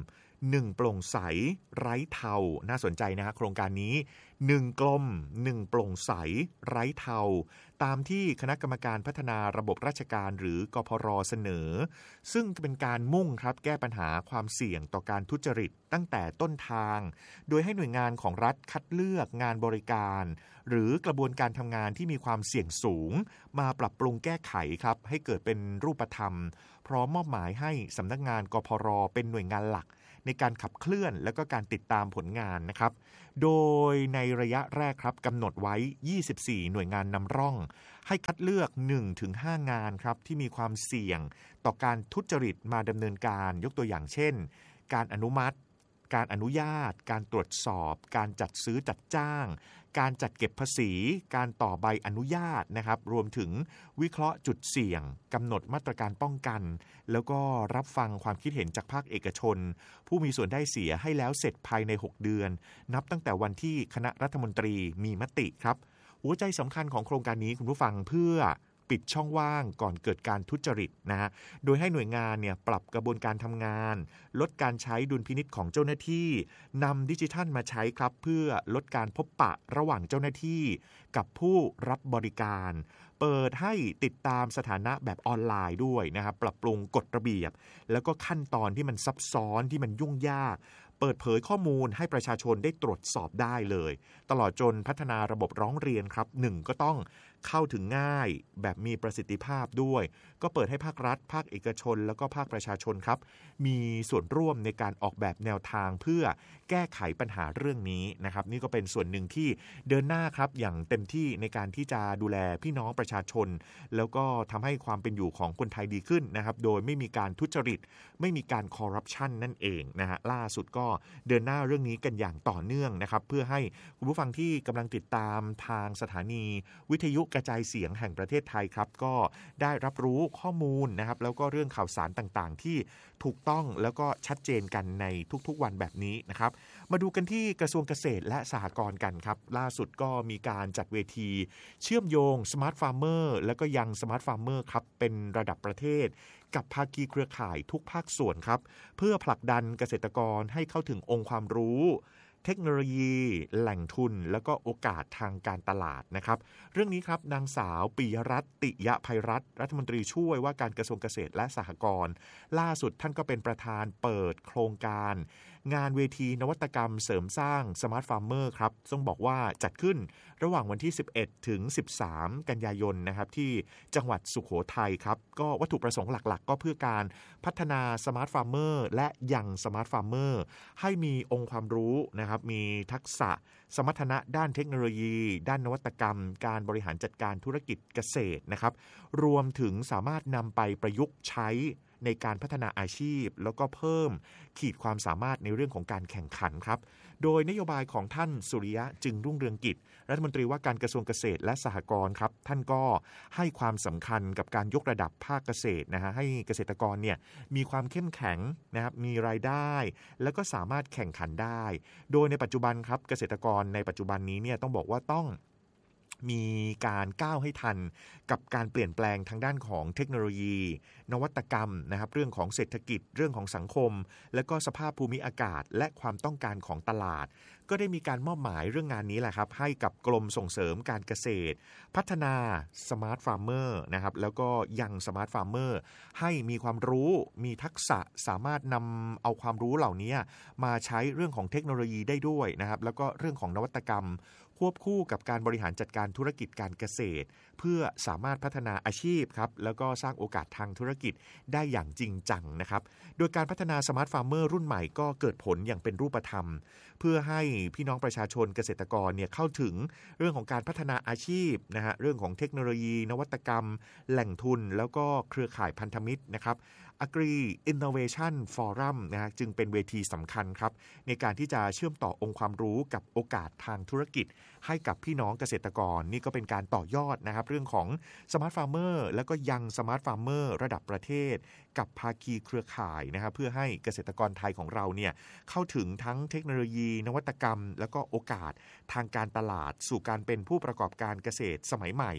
Speaker 1: หนึ่งโปร่งใสไร้เทาน่าสนใจนะฮะโครงการนี้หนึ่งกลมหนึ่งโปร่งใสไร้เทาตามที่คณะกรรมการพัฒนาระบบราชการหรือกพรเสนอซึ่งเป็นการมุ่งครับแก้ปัญหาความเสี่ยงต่อการทุจริตตั้งแต่ต้นทางโดยให้หน่วยงานของรัฐคัดเลือกงานบริการหรือกระบวนการทำงานที่มีความเสี่ยงสูงมาปรับปรุงแก้ไขครับให้เกิดเป็นรูปธรรมพร้อมมอบหมายให้สำนักงานกพรเป็นหน่วยงานหลักในการขับเคลื่อนและก็การติดตามผลงานนะครับโดยในระยะแรกครับกำหนดไว้ยี่สิบสี่หน่วยงานนำร่องให้คัดเลือก หนึ่งถึงห้า งานครับที่มีความเสี่ยงต่อการทุจริตมาดำเนินการยกตัวอย่างเช่นการอนุมัติการอนุญาตการตรวจสอบการจัดซื้อจัดจ้างการจัดเก็บภาษีการต่อใบอนุญาตนะครับรวมถึงวิเคราะห์จุดเสี่ยงกำหนดมาตรการป้องกันแล้วก็รับฟังความคิดเห็นจากภาคเอกชนผู้มีส่วนได้เสียให้แล้วเสร็จภายในหกเดือนนับตั้งแต่วันที่คณะรัฐมนตรีมีมติครับหัวใจสำคัญของโครงการนี้คุณผู้ฟังเพื่อปิดช่องว่างก่อนเกิดการทุจริตนะฮะโดยให้หน่วยงานเนี่ยปรับกระบวนการทำงานลดการใช้ดุลพินิจของเจ้าหน้าที่นำดิจิทัลมาใช้ครับเพื่อลดการพบปะระหว่างเจ้าหน้าที่กับผู้รับบริการเปิดให้ติดตามสถานะแบบออนไลน์ด้วยนะครับปรับปรุงกฎระเบียบแล้วก็ขั้นตอนที่มันซับซ้อนที่มันยุ่งยากเปิดเผยข้อมูลให้ประชาชนได้ตรวจสอบได้เลยตลอดจนพัฒนาระบบร้องเรียนครับหนึ่งก็ต้องเข้าถึงง่ายแบบมีประสิทธิภาพด้วยก็เปิดให้ภาครัฐภาคเอกชนแล้วก็ภาคประชาชนครับมีส่วนร่วมในการออกแบบแนวทางเพื่อแก้ไขปัญหาเรื่องนี้นะครับนี่ก็เป็นส่วนหนึ่งที่เดินหน้าครับอย่างเต็มที่ในการที่จะดูแลพี่น้องประชาชนแล้วก็ทำให้ความเป็นอยู่ของคนไทยดีขึ้นนะครับโดยไม่มีการทุจริตไม่มีการคอร์รัปชันนั่นเองนะฮะล่าสุดก็เดินหน้าเรื่องนี้กันอย่างต่อเนื่องนะครับเพื่อให้คุณผู้ฟังที่กำลังติดตามทางสถานีวิทยุกระจายเสียงแห่งประเทศไทยครับก็ได้รับรู้ข้อมูลนะครับแล้วก็เรื่องข่าวสารต่างๆที่ถูกต้องแล้วก็ชัดเจนกันในทุกๆวันแบบนี้นะครับมาดูกันที่กระทรวงเกษตรและสหกรณ์กันครับล่าสุดก็มีการจัดเวทีเชื่อมโยง Smart Farmer แล้วก็ยัง Smart Farmer ครับเป็นระดับประเทศกับภาคีเครือข่ายทุกภาคส่วนครับเพื่อผลักดันเกษตรกรให้เข้าถึงองค์ความรู้เทคโนโลยีแหล่งทุนแล้วก็โอกาสทางการตลาดนะครับเรื่องนี้ครับนางสาวปิยรัตน์ติยะไพรัตน์รัฐมนตรีช่วยว่าการกระทรวงเกษตรและสหกรณ์ล่าสุดท่านก็เป็นประธานเปิดโครงการงานเวทีนวัตกรรมเสริมสร้าง Smart Farmer ครับต้องบอกว่าจัดขึ้นระหว่างวันที่สิบเอ็ดถึงสิบสามกันยายนนะครับที่จังหวัดสุโขทัยครับก็วัตถุประสงค์หลักๆก็เพื่อการพัฒนา Smart Farmer และยัง Smart Farmer ให้มีองค์ความรู้นะครับมีทักษะสมรรถนะด้านเทคโนโลยีด้านนวัตกรรมการบริหารจัดการธุรกิจเกษตรนะครับรวมถึงสามารถนำไปประยุกต์ใช้ในการพัฒนาอาชีพแล้วก็เพิ่มขีดความสามารถในเรื่องของการแข่งขันครับโดยนโยบายของท่านสุริยะจึงรุ่งเรืองกิจรัฐมนตรีว่าการกระทรวงเกษตรและสหกรณ์ครับท่านก็ให้ความสำคัญกับการยกระดับภาคเกษตรนะฮะให้เกษตรกรเนี่ยมีความเข้มแข็งนะครับมีรายได้แล้วก็สามารถแข่งขันได้โดยในปัจจุบันครับเกษตรกรในปัจจุบันนี้เนี่ยต้องบอกว่าต้องมีการก้าวให้ทันกับการเปลี่ยนแปลงทางด้านของเทคโนโลยีนวัตกรรมนะครับเรื่องของเศรษฐกิจเรื่องของสังคมและก็สภาพภูมิอากาศและความต้องการของตลาดก็ได้มีการมอบหมายเรื่องงานนี้แหละครับให้กับกรมส่งเสริมการเกษตรพัฒนา Smart Farmer นะครับแล้วก็ยัง Smart Farmer ให้มีความรู้มีทักษะสามารถนำเอาความรู้เหล่านี้มาใช้เรื่องของเทคโนโลยีได้ด้วยนะครับแล้วก็เรื่องของนวัตกรรมควบคู่กับการบริหารจัดการธุรกิจการเกษตรเพื่อสามารถพัฒนาอาชีพครับแล้วก็สร้างโอกาสทางธุรกิจได้อย่างจริงจังนะครับโดยการพัฒนา Smart Farmer รุ่นใหม่ก็เกิดผลอย่างเป็นรูปธรรมเพื่อให้พี่น้องประชาชนเกษตรกรเนี่ยเข้าถึงเรื่องของการพัฒนาอาชีพนะฮะเรื่องของเทคโนโลยีนวัตกรรมแหล่งทุนแล้วก็เครือข่ายพันธมิตรนะครับ Agri Innovation Forum นะฮะจึงเป็นเวทีสำคัญครับในการที่จะเชื่อมต่อองค์ความรู้กับโอกาสทางธุรกิจให้กับพี่น้องเกษตรกรนี่ก็เป็นการต่อยอดนะครับเรื่องของ Smart Farmer แล้วก็ยัง Smart Farmer ระดับประเทศกับภาคีเครือข่ายนะครับเพื่อให้เกษตรกรไทยของเราเนี่ยเข้าถึงทั้งเทคโนโลยีนวัตกรรมแล้วก็โอกาสทางการตลาดสู่การเป็นผู้ประกอบการเกษตรสมัยใหม่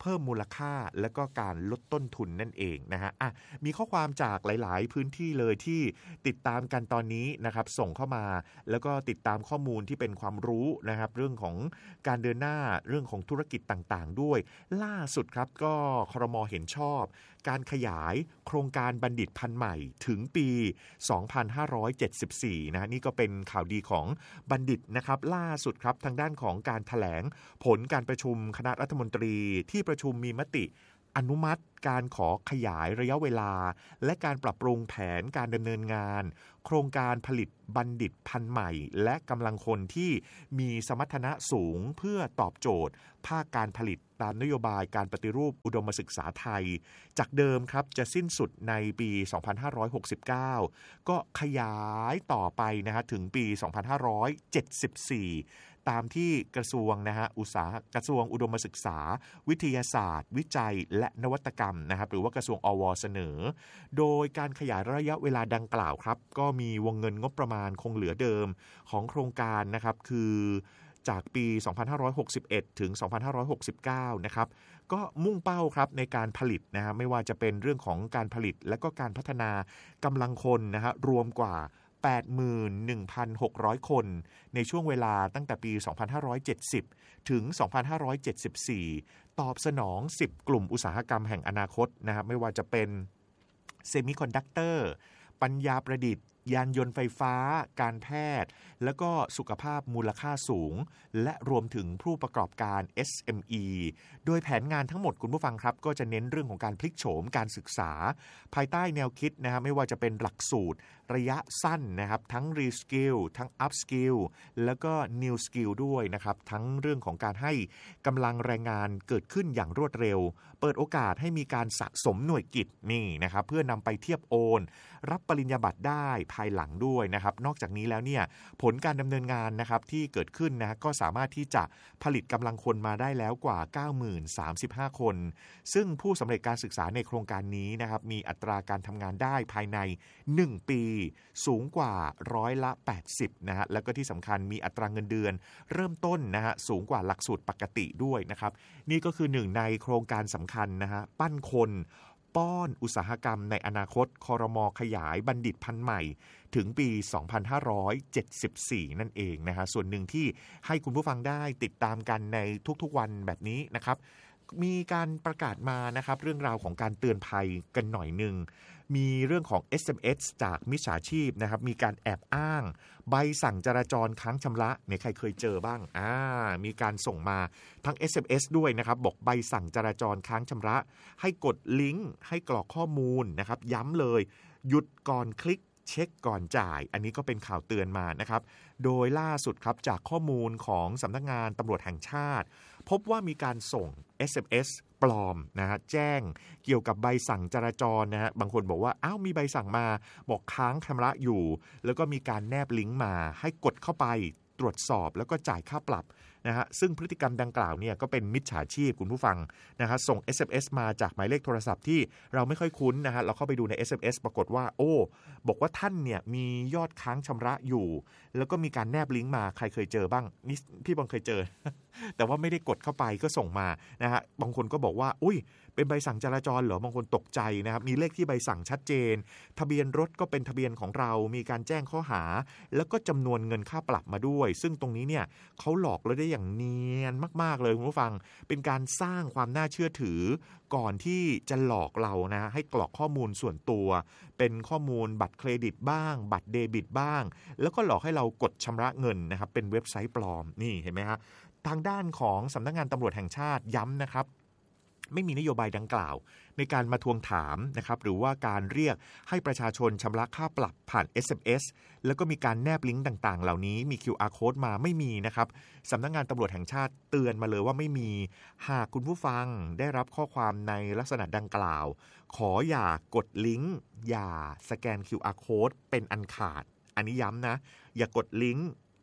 Speaker 1: เพิ่มมูลค่าและก็การลดต้นทุนนั่นเองนะฮะอ่ะมีข้อความจากหลายๆพื้นที่เลยที่ติดตามกันตอนนี้นะครับส่งเข้ามาแล้วก็ติดตามข้อมูลที่เป็นความรู้นะครับเรื่องของการเดินหน้าเรื่องของธุรกิจต่างๆด้วยล่าสุดครับก็ครม.เห็นชอบการขยายโครงการบัณฑิตพันธุ์ใหม่ถึงปี สองพันห้าร้อยเจ็ดสิบสี่ นะนี่ก็เป็นข่าวดีของบัณฑิตนะครับล่าสุดครับทางด้านของการแถลงผลการประชุมคณะรัฐมนตรีที่ประชุมมีมติอนุมัติการขอขยายระยะเวลาและการปรับปรุงแผนการดำเนินงานโครงการผลิตบัณฑิตพันธุ์ใหม่และกำลังคนที่มีสมรรถนะสูงเพื่อตอบโจทย์ภาคการผลิตตามนโยบายการปฏิรูปอุดมศึกษาไทยจากเดิมครับจะสิ้นสุดในปี สองพันห้าร้อยหกสิบเก้า ก็ขยายต่อไปนะฮะถึงปี สองพันห้าร้อยเจ็ดสิบสี่ตามที่กระทรวงนะฮะอุตสาหกระทรวงอุดมศึกษาวิทยาศาสตร์วิจัยและนวัตกรรมนะครับหรือว่ากระทรวงอวเสนอโดยการขยายระยะเวลาดังกล่าวครับก็มีวงเงินงบประมาณคงเหลือเดิมของโครงการนะครับคือจากปี สองพันห้าร้อยหกสิบเอ็ด ถึง สองพันห้าร้อยหกสิบเก้า นะครับก็มุ่งเป้าครับในการผลิตนะฮะไม่ว่าจะเป็นเรื่องของการผลิตและก็การพัฒนากำลังคนนะฮะรวมกว่าแปดหมื่นหนึ่งพันหกร้อย คนในช่วงเวลาตั้งแต่ปี สองพันห้าร้อยเจ็ดสิบ ถึง สองพันห้าร้อยเจ็ดสิบสี่ ตอบสนอง สิบ กลุ่มอุตสาหกรรมแห่งอนาคตนะครับไม่ว่าจะเป็นเซมิคอนดักเตอร์ปัญญาประดิษฐ์ยานยนต์ไฟฟ้าการแพทย์แล้วก็สุขภาพมูลค่าสูงและรวมถึงผู้ประกอบการ เอส เอ็ม อี โดยแผนงานทั้งหมดคุณผู้ฟังครับก็จะเน้นเรื่องของการพลิกโฉมการศึกษาภายใต้แนวคิดนะฮะไม่ว่าจะเป็นหลักสูตรระยะสั้นนะครับทั้ง Reskill ทั้ง Upskill แล้วก็ New Skill ด้วยนะครับทั้งเรื่องของการให้กำลังแรงงานเกิดขึ้นอย่างรวดเร็วเปิดโอกาสให้มีการสะสมหน่วยกิจนี่นะครับเพื่อนำไปเทียบโอนรับปริญญาบัตรได้ภายหลังด้วยนะครับนอกจากนี้แล้วเนี่ยผลการดำเนินงานนะครับที่เกิดขึ้นนะก็สามารถที่จะผลิตกำลังคนมาได้แล้วกว่า เก้าหมื่นสามสิบห้า คนซึ่งผู้สำเร็จการศึกษาในโครงการนี้นะครับมีอัตราการทำงานได้ภายในหนึ่งปีสูงกว่าร้อยละแปดสิบนะฮะแล้วก็ที่สำคัญมีอัตราเงินเดือนเริ่มต้นนะฮะสูงกว่าหลักสูตรปกติด้วยนะครับนี่ก็คือหนึ่งในโครงการสำคัญนะฮะปั้นคนป้อนอุตสาหกรรมในอนาคตครม.ขยายบัณฑิตพันธุ์ใหม่ถึงปี สองพันห้าร้อยเจ็ดสิบสี่ นั่นเองนะฮะส่วนหนึ่งที่ให้คุณผู้ฟังได้ติดตามกันในทุกๆวันแบบนี้นะครับมีการประกาศมานะครับเรื่องราวของการเตือนภัยกันหน่อยนึงมีเรื่องของ เอส เอ็ม เอส จากมิจฉาชีพนะครับมีการแอบอ้างใบสั่งจราจรค้างชำระเนี่ยใครเคยเจอบ้างอ่ามีการส่งมาทั้ง เอส เอ็ม เอส ด้วยนะครับบอกใบสั่งจราจรค้างชำระให้กดลิงก์ให้กรอกข้อมูลนะครับย้ำเลยหยุดก่อนคลิกเช็คก่อนจ่ายอันนี้ก็เป็นข่าวเตือนมานะครับโดยล่าสุดครับจากข้อมูลของสำนักงานตำรวจแห่งชาติพบว่ามีการส่ง เอส เอ็ม เอส ปลอมนะฮะแจ้งเกี่ยวกับใบสั่งจราจรนะฮะบางคนบอกว่าอ้าวมีใบสั่งมาบอกค้างชำระอยู่แล้วก็มีการแนบลิงก์มาให้กดเข้าไปตรวจสอบแล้วก็จ่ายค่าปรับนะฮะซึ่งพฤติกรรมดังกล่าวเนี่ยก็เป็นมิจฉาชีพคุณผู้ฟังนะฮะส่ง เอส เอ็ม เอส มาจากหมายเลขโทรศัพท์ที่เราไม่ค่อยคุ้นนะฮะเราเข้าไปดูใน เอส เอ็ม เอส ปรากฏว่าโอ้บอกว่าท่านเนี่ยมียอดค้างชำระอยู่แล้วก็มีการแนบลิงก์มาใครเคยเจอบ้างนี่พี่บอลเคยเจอ แต่ว่าไม่ได้กดเข้าไปก็ส่งมานะฮะบางคนก็บอกว่าอุ้ยเป็นใบสั่งจราจรเหรอบางคนตกใจนะครับมีเลขที่ใบสั่งชัดเจนทะเบียนรถก็เป็นทะเบียนของเรามีการแจ้งข้อหาแล้วก็จำนวนเงินค่าปรับมาด้วยซึ่งตรงนี้เนี่ยเขาหลอกเราได้อย่างเนียนมากๆเลยคุณผู้ฟังเป็นการสร้างความน่าเชื่อถือก่อนที่จะหลอกเรานะให้กรอกข้อมูลส่วนตัวเป็นข้อมูลบัตรเครดิตบ้างบัตรเดบิตบ้างแล้วก็หลอกให้เรากดชำระเงินนะครับเป็นเว็บไซต์ปลอมนี่เห็นไหมฮะทางด้านของสำนักงานตำรวจแห่งชาติย้ำนะครับไม่มีนโยบายดังกล่าวในการมาทวงถามนะครับหรือว่าการเรียกให้ประชาชนชำระค่าปรับผ่าน เอส เอ็ม เอส แล้วก็มีการแนบลิงก์ต่างๆเหล่านี้มี คิว อาร์ Code มาไม่มีนะครับสำนักงานตำรวจแห่งชาติเตือนมาเลยว่าไม่มีหากคุณผู้ฟังได้รับข้อความในลักษณะดังกล่าวขออย่ากดลิงก์อย่าสแกน คิว อาร์ Code เป็นอันขาดอันนี้ย้ำนะอย่ากดลิงก์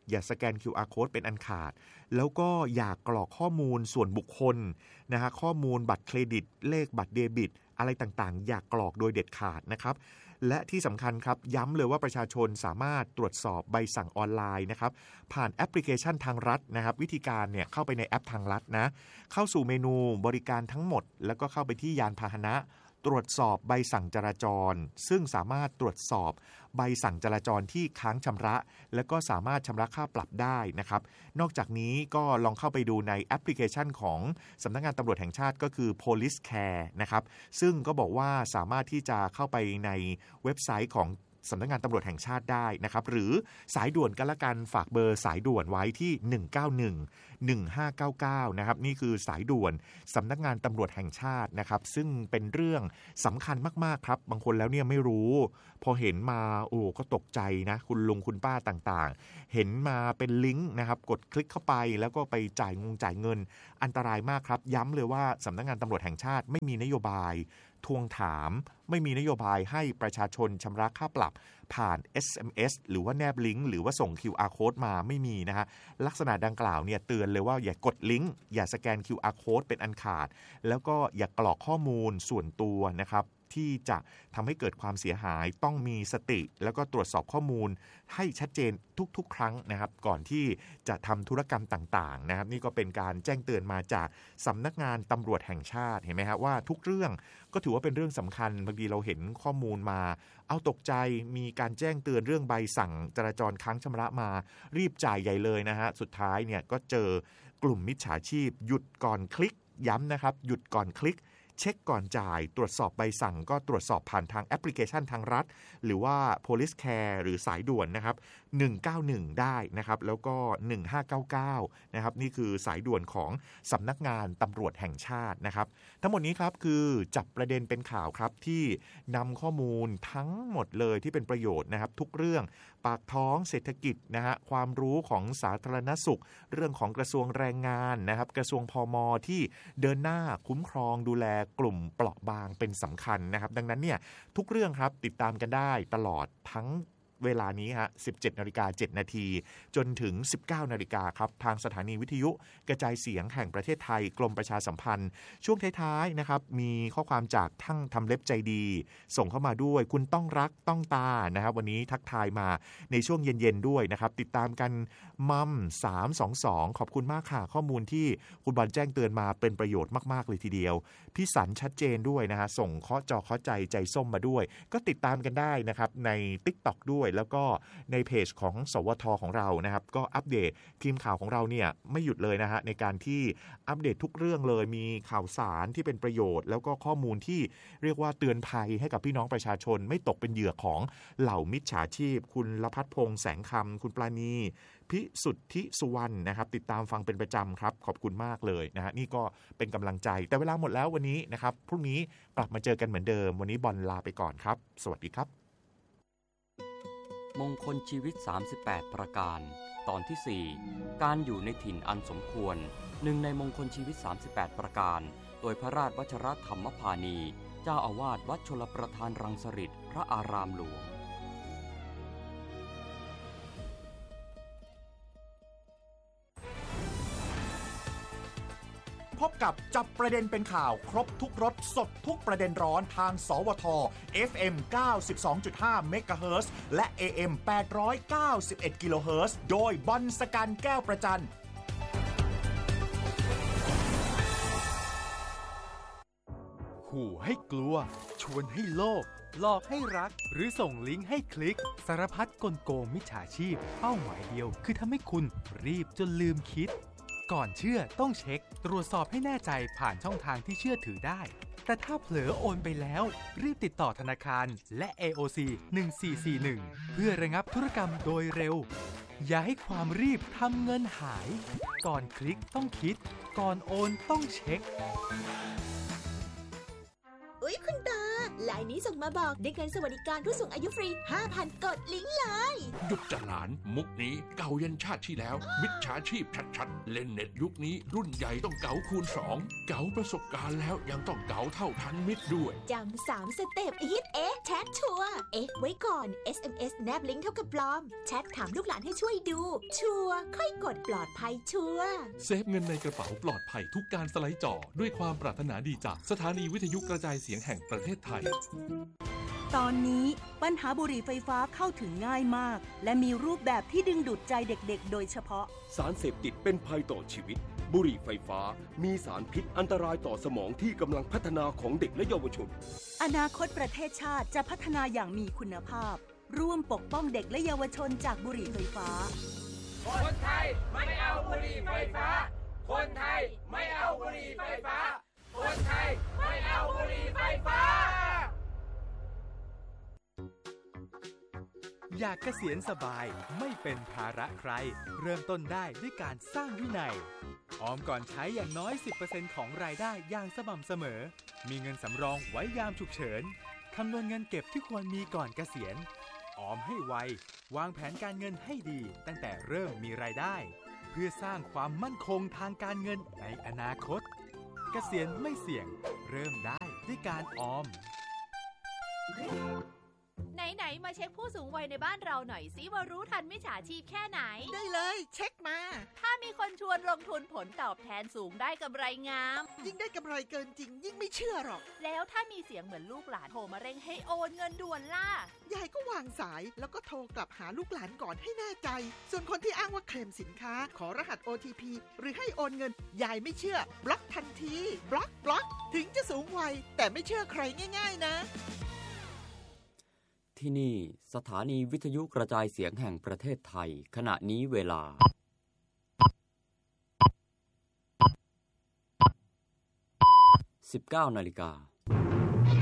Speaker 1: อย่าสแกน คิว อาร์ Code เป็นอันขาดแล้วก็อย่ากรอกข้อมูลส่วนบุคคลนะฮะข้อมูลบัตรเครดิตเลขบัตรเดบิตอะไรต่างๆอย่ากรอกโดยเด็ดขาดนะครับและที่สำคัญครับย้ำเลยว่าประชาชนสามารถตรวจสอบใบสั่งออนไลน์นะครับผ่านแอปพลิเคชันทางรัฐนะครับวิธีการเนี่ยเข้าไปในแอปทางรัฐนะเข้าสู่เมนูบริการทั้งหมดแล้วก็เข้าไปที่ยานพาหนะตรวจสอบใบสั่งจราจรซึ่งสามารถตรวจสอบใบสั่งจราจรที่ค้างชำระแล้วก็สามารถชำระค่าปรับได้นะครับนอกจากนี้ก็ลองเข้าไปดูในแอปพลิเคชันของสำนักงานตำรวจแห่งชาติก็คือ Police Care นะครับซึ่งก็บอกว่าสามารถที่จะเข้าไปในเว็บไซต์ของสำนักงานตำรวจแห่งชาติได้นะครับหรือสายด่วนกันละกันฝากเบอร์สายด่วนไว้ที่หนึ่งเก้าหนึ่ง หนึ่งห้าเก้าเก้านะครับนี่คือสายด่วนสำนักงานตำรวจแห่งชาตินะครับซึ่งเป็นเรื่องสำคัญมากๆครับบางคนแล้วเนี่ยไม่รู้พอเห็นมาโอ้ก็ตกใจนะคุณลุงคุณป้าต่างๆเห็นมาเป็นลิงก์นะครับกดคลิกเข้าไปแล้วก็ไปจ่ายงงจ่ายเงินอันตรายมากครับย้ำเลยว่าสำนักงานตำรวจแห่งชาติไม่มีนโยบายทวงถามไม่มีนโยบายให้ประชาชนชำระค่าปรับผ่าน เอส เอ็ม เอส หรือว่าแนบลิงก์หรือว่าส่ง คิว อาร์ Code มาไม่มีนะฮะลักษณะดังกล่าวเนี่ยเตือนเลยว่าอย่ากดลิงก์อย่าสแกน คิว อาร์ Code เป็นอันขาดแล้วก็อย่ากรอกข้อมูลส่วนตัวนะครับที่จะทำให้เกิดความเสียหายต้องมีสติแล้วก็ตรวจสอบข้อมูลให้ชัดเจนทุกๆครั้งนะครับก่อนที่จะทำธุรกรรมต่างๆนะครับนี่ก็เป็นการแจ้งเตือนมาจากสำนักงานตำรวจแห่งชาติเห็นไหมครับว่าทุกเรื่องก็ถือว่าเป็นเรื่องสำคัญบางทีเราเห็นข้อมูลมาเอาตกใจมีการแจ้งเตือนเรื่องใบสั่งจราจรค้างชำระมารีบจ่ายใหญ่เลยนะฮะสุดท้ายเนี่ยก็เจอกลุ่มมิจฉาชีพหยุดก่อนคลิกย้ำนะครับหยุดก่อนคลิกเช็คก่อนจ่ายตรวจสอบใบสั่งก็ตรวจสอบผ่านทางแอปพลิเคชันทางรัฐหรือว่า Police Care หรือสายด่วนนะครับหนึ่งเก้าหนึ่งได้นะครับแล้วก็หนึ่งห้าเก้าเก้านะครับนี่คือสายด่วนของสำนักงานตำรวจแห่งชาตินะครับทั้งหมดนี้ครับคือจับประเด็นเป็นข่าวครับที่นำข้อมูลทั้งหมดเลยที่เป็นประโยชน์นะครับทุกเรื่องปากท้องเศรษฐกิจนะฮะความรู้ของสาธารณสุขเรื่องของกระทรวงแรงงานนะครับกระทรวงพม.ที่เดินหน้าคุ้มครองดูแลกลุ่มเปราะบางเป็นสำคัญนะครับดังนั้นเนี่ยทุกเรื่องครับติดตามกันได้ตลอดทั้งเวลานี้ฮะ สิบเจ็ดนาฬิกาเจ็ดนาทีจนถึง สิบเก้านาฬิกาครับทางสถานีวิทยุกระจายเสียงแห่งประเทศไทยกรมประชาสัมพันธ์ช่วงท้ายๆนะครับมีข้อความจากทั้งทำเล็บใจดีส่งเข้ามาด้วยคุณต้องรักต้องตานะครับวันนี้ทักทายมาในช่วงเย็นๆด้วยนะครับติดตามกันมัมสามสองสองขอบคุณมากค่ะข้อมูลที่คุณบอลแจ้งเตือนมาเป็นประโยชน์มากๆเลยทีเดียวพี่สันชัดเจนด้วยนะฮะส่งเคาะจอเคาะใจใจส้มมาด้วยก็ติดตามกันได้นะครับใน TikTok ด้วยแล้วก็ในเพจของสวทของเรานะครับก็อัปเดตทีมข่าวของเราเนี่ยไม่หยุดเลยนะฮะในการที่อัปเดตทุกเรื่องเลยมีข่าวสารที่เป็นประโยชน์แล้วก็ข้อมูลที่เรียกว่าเตือนภัยให้กับพี่น้องประชาชนไม่ตกเป็นเหยื่อของเหล่ามิจฉาชีพคุณลภัทรพงษ์แสงคำคุณปราณีพิสุทธิสุวรรณนะครับติดตามฟังเป็นประจำครับขอบคุณมากเลยนะฮะนี่ก็เป็นกำลังใจแต่เวลาหมดแล้ววันนี้นะครับพรุ่งนี้กลับมาเจอกันเหมือนเดิมวันนี้บอลลาไปก่อนครับสวัสดีครับ
Speaker 3: มงคลชีวิตสามสิบแปดประการตอนที่สี่การอยู่ในถิ่นอันสมควรหนึ่งในมงคลชีวิตสามสิบแปดประการโดยพระราชวชรธรรมพานีเจ้าอาวาสวัดชลประทานรังสฤษฎ์พระอารามหลวง
Speaker 4: พบกับจับประเด็นเป็นข่าวครบทุกรสสดทุกประเด็นร้อนทางสวท เอฟ เอ็ม เก้าสิบสองจุดห้า เมกะเฮิรตซ์และ เอ เอ็ม แปดร้อยเก้าสิบเอ็ด กิโลเฮิรตซ์โดยบอลสกันแก้วประจัน
Speaker 5: ขู่ให้กลัวชวนให้โลภหลอกให้รักหรือส่งลิงก์ให้คลิกสารพัดกลโกงมิจฉาชีพเป้าหมายเดียวคือทำให้คุณรีบจนลืมคิดก่อนเชื่อต้องเช็คตรวจสอบให้แน่ใจผ่านช่องทางที่เชื่อถือได้แต่ถ้าเผลอโอนไปแล้วรีบติดต่อธนาคารและ เอ โอ ซี หนึ่งสี่สี่หนึ่งเพื่อระงับธุรกรรมโดยเร็วอย่าให้ความรีบทำเงินหายก่อนคลิกต้องคิดก่อนโอนต้องเช็ค
Speaker 6: อุ๊ยคุณตาลายนี้ส่งมาบอกได้เงินสวัสดิการผู้สูงอายุฟรี ห้าพัน กดลิงก์เลย
Speaker 7: หยุดจะหลานมุกนี้เก่ายันชาติที่แล้วมิจฉาชีพชัดๆเล่นเน็ตยุคนี้รุ่นใหญ่ต้องเก๋าคูณสองเก๋าประสบการณ์แล้วยังต้องเก๋าเท่าทันมิตรด้วย
Speaker 6: จำสามสเต็ปฮิตเอ๊ะแชทชัวร์เอ๊ะไว้ก่อน เอส เอ็ม เอส แนบลิงก์เท่ากับปลอมแชทถามลูกหลานให้ช่วยดูชัวร์ค่อยกดปลอดภัยชัวร์
Speaker 8: เซฟเงินในกระเป๋าปลอดภัยทุกการสไลด์จอด้วยความปรารถนาดีจากสถานีวิทยุกระจายเสียงแห่งประเทศไทย
Speaker 9: ตอนนี้ปัญหาบุหรี่ไฟฟ้าเข้าถึงง่ายมากและมีรูปแบบที่ดึงดูดใจเด็กๆโดยเฉพาะ
Speaker 10: สารเสพติดเป็นภัยต่อชีวิตบุหรี่ไฟฟ้ามีสารพิษอันตรายต่อสมองที่กำลังพัฒนาของเด็กและเยาวชน
Speaker 9: อนาคตประเทศชาติจะพัฒนาอย่างมีคุณภาพร่วมปกป้องเด็กและเยาวชนจากบุหรี่ไฟฟ้า
Speaker 11: คนไทยไม่เอาบุหรี่ไฟฟ้าคนไทยไม่เอาบุหรี่ไฟฟ้าคนไทยไม่เอาบุหรี่ไฟฟ้า
Speaker 5: อยากเกษียณสบายไม่เป็นภาระใครเริ่มต้นได้ด้วยการสร้างวินัยออมก่อนใช้อย่างน้อย สิบเปอร์เซ็นต์ ของรายได้อย่างสม่ำเสมอมีเงินสำรองไว้ยามฉุกเฉินคำนวณเงินเก็บที่ควรมีก่อนเกษียณออมให้ไววางแผนการเงินให้ดีตั้งแต่เริ่มมีรายได้เพื่อสร้างความมั่นคงทางการเงินในอนาคตเกษียณไม่เสี่ยงเริ่มได้ด้วยการออม
Speaker 12: ไหนๆมาเช็คผู้สูงวัยในบ้านเราหน่อยสิว่ารู้ทันมิจฉาชีพแค่ไหน
Speaker 13: ได้เลยเช็คมา
Speaker 12: ถ้ามีคนชวนลงทุนผลตอบแทนสูงได้กำไรงาม
Speaker 13: ยิ่งได้กำไรเกินจริงยิ่งไม่เชื่อหรอก
Speaker 12: แล้วถ้ามีเสียงเหมือนลูกหลานโทรมาเร่งให้โอนเงินด่วนล่ะ
Speaker 13: ยายก็วางสายแล้วก็โทรกลับหาลูกหลานก่อนให้แน่ใจส่วนคนที่อ้างว่าเคลมสินค้าขอรหัส โอ ที พี หรือให้โอนเงินยายไม่เชื่อบล็อกทันทีบล็อกบล็อกถึงจะสูงวัยแต่ไม่เชื่อใครง่ายๆนะ
Speaker 3: ที่นี่สถานีวิทยุกระจายเสียงแห่งประเทศไทยขณะนี้เวลา สิบเก้านาฬิกา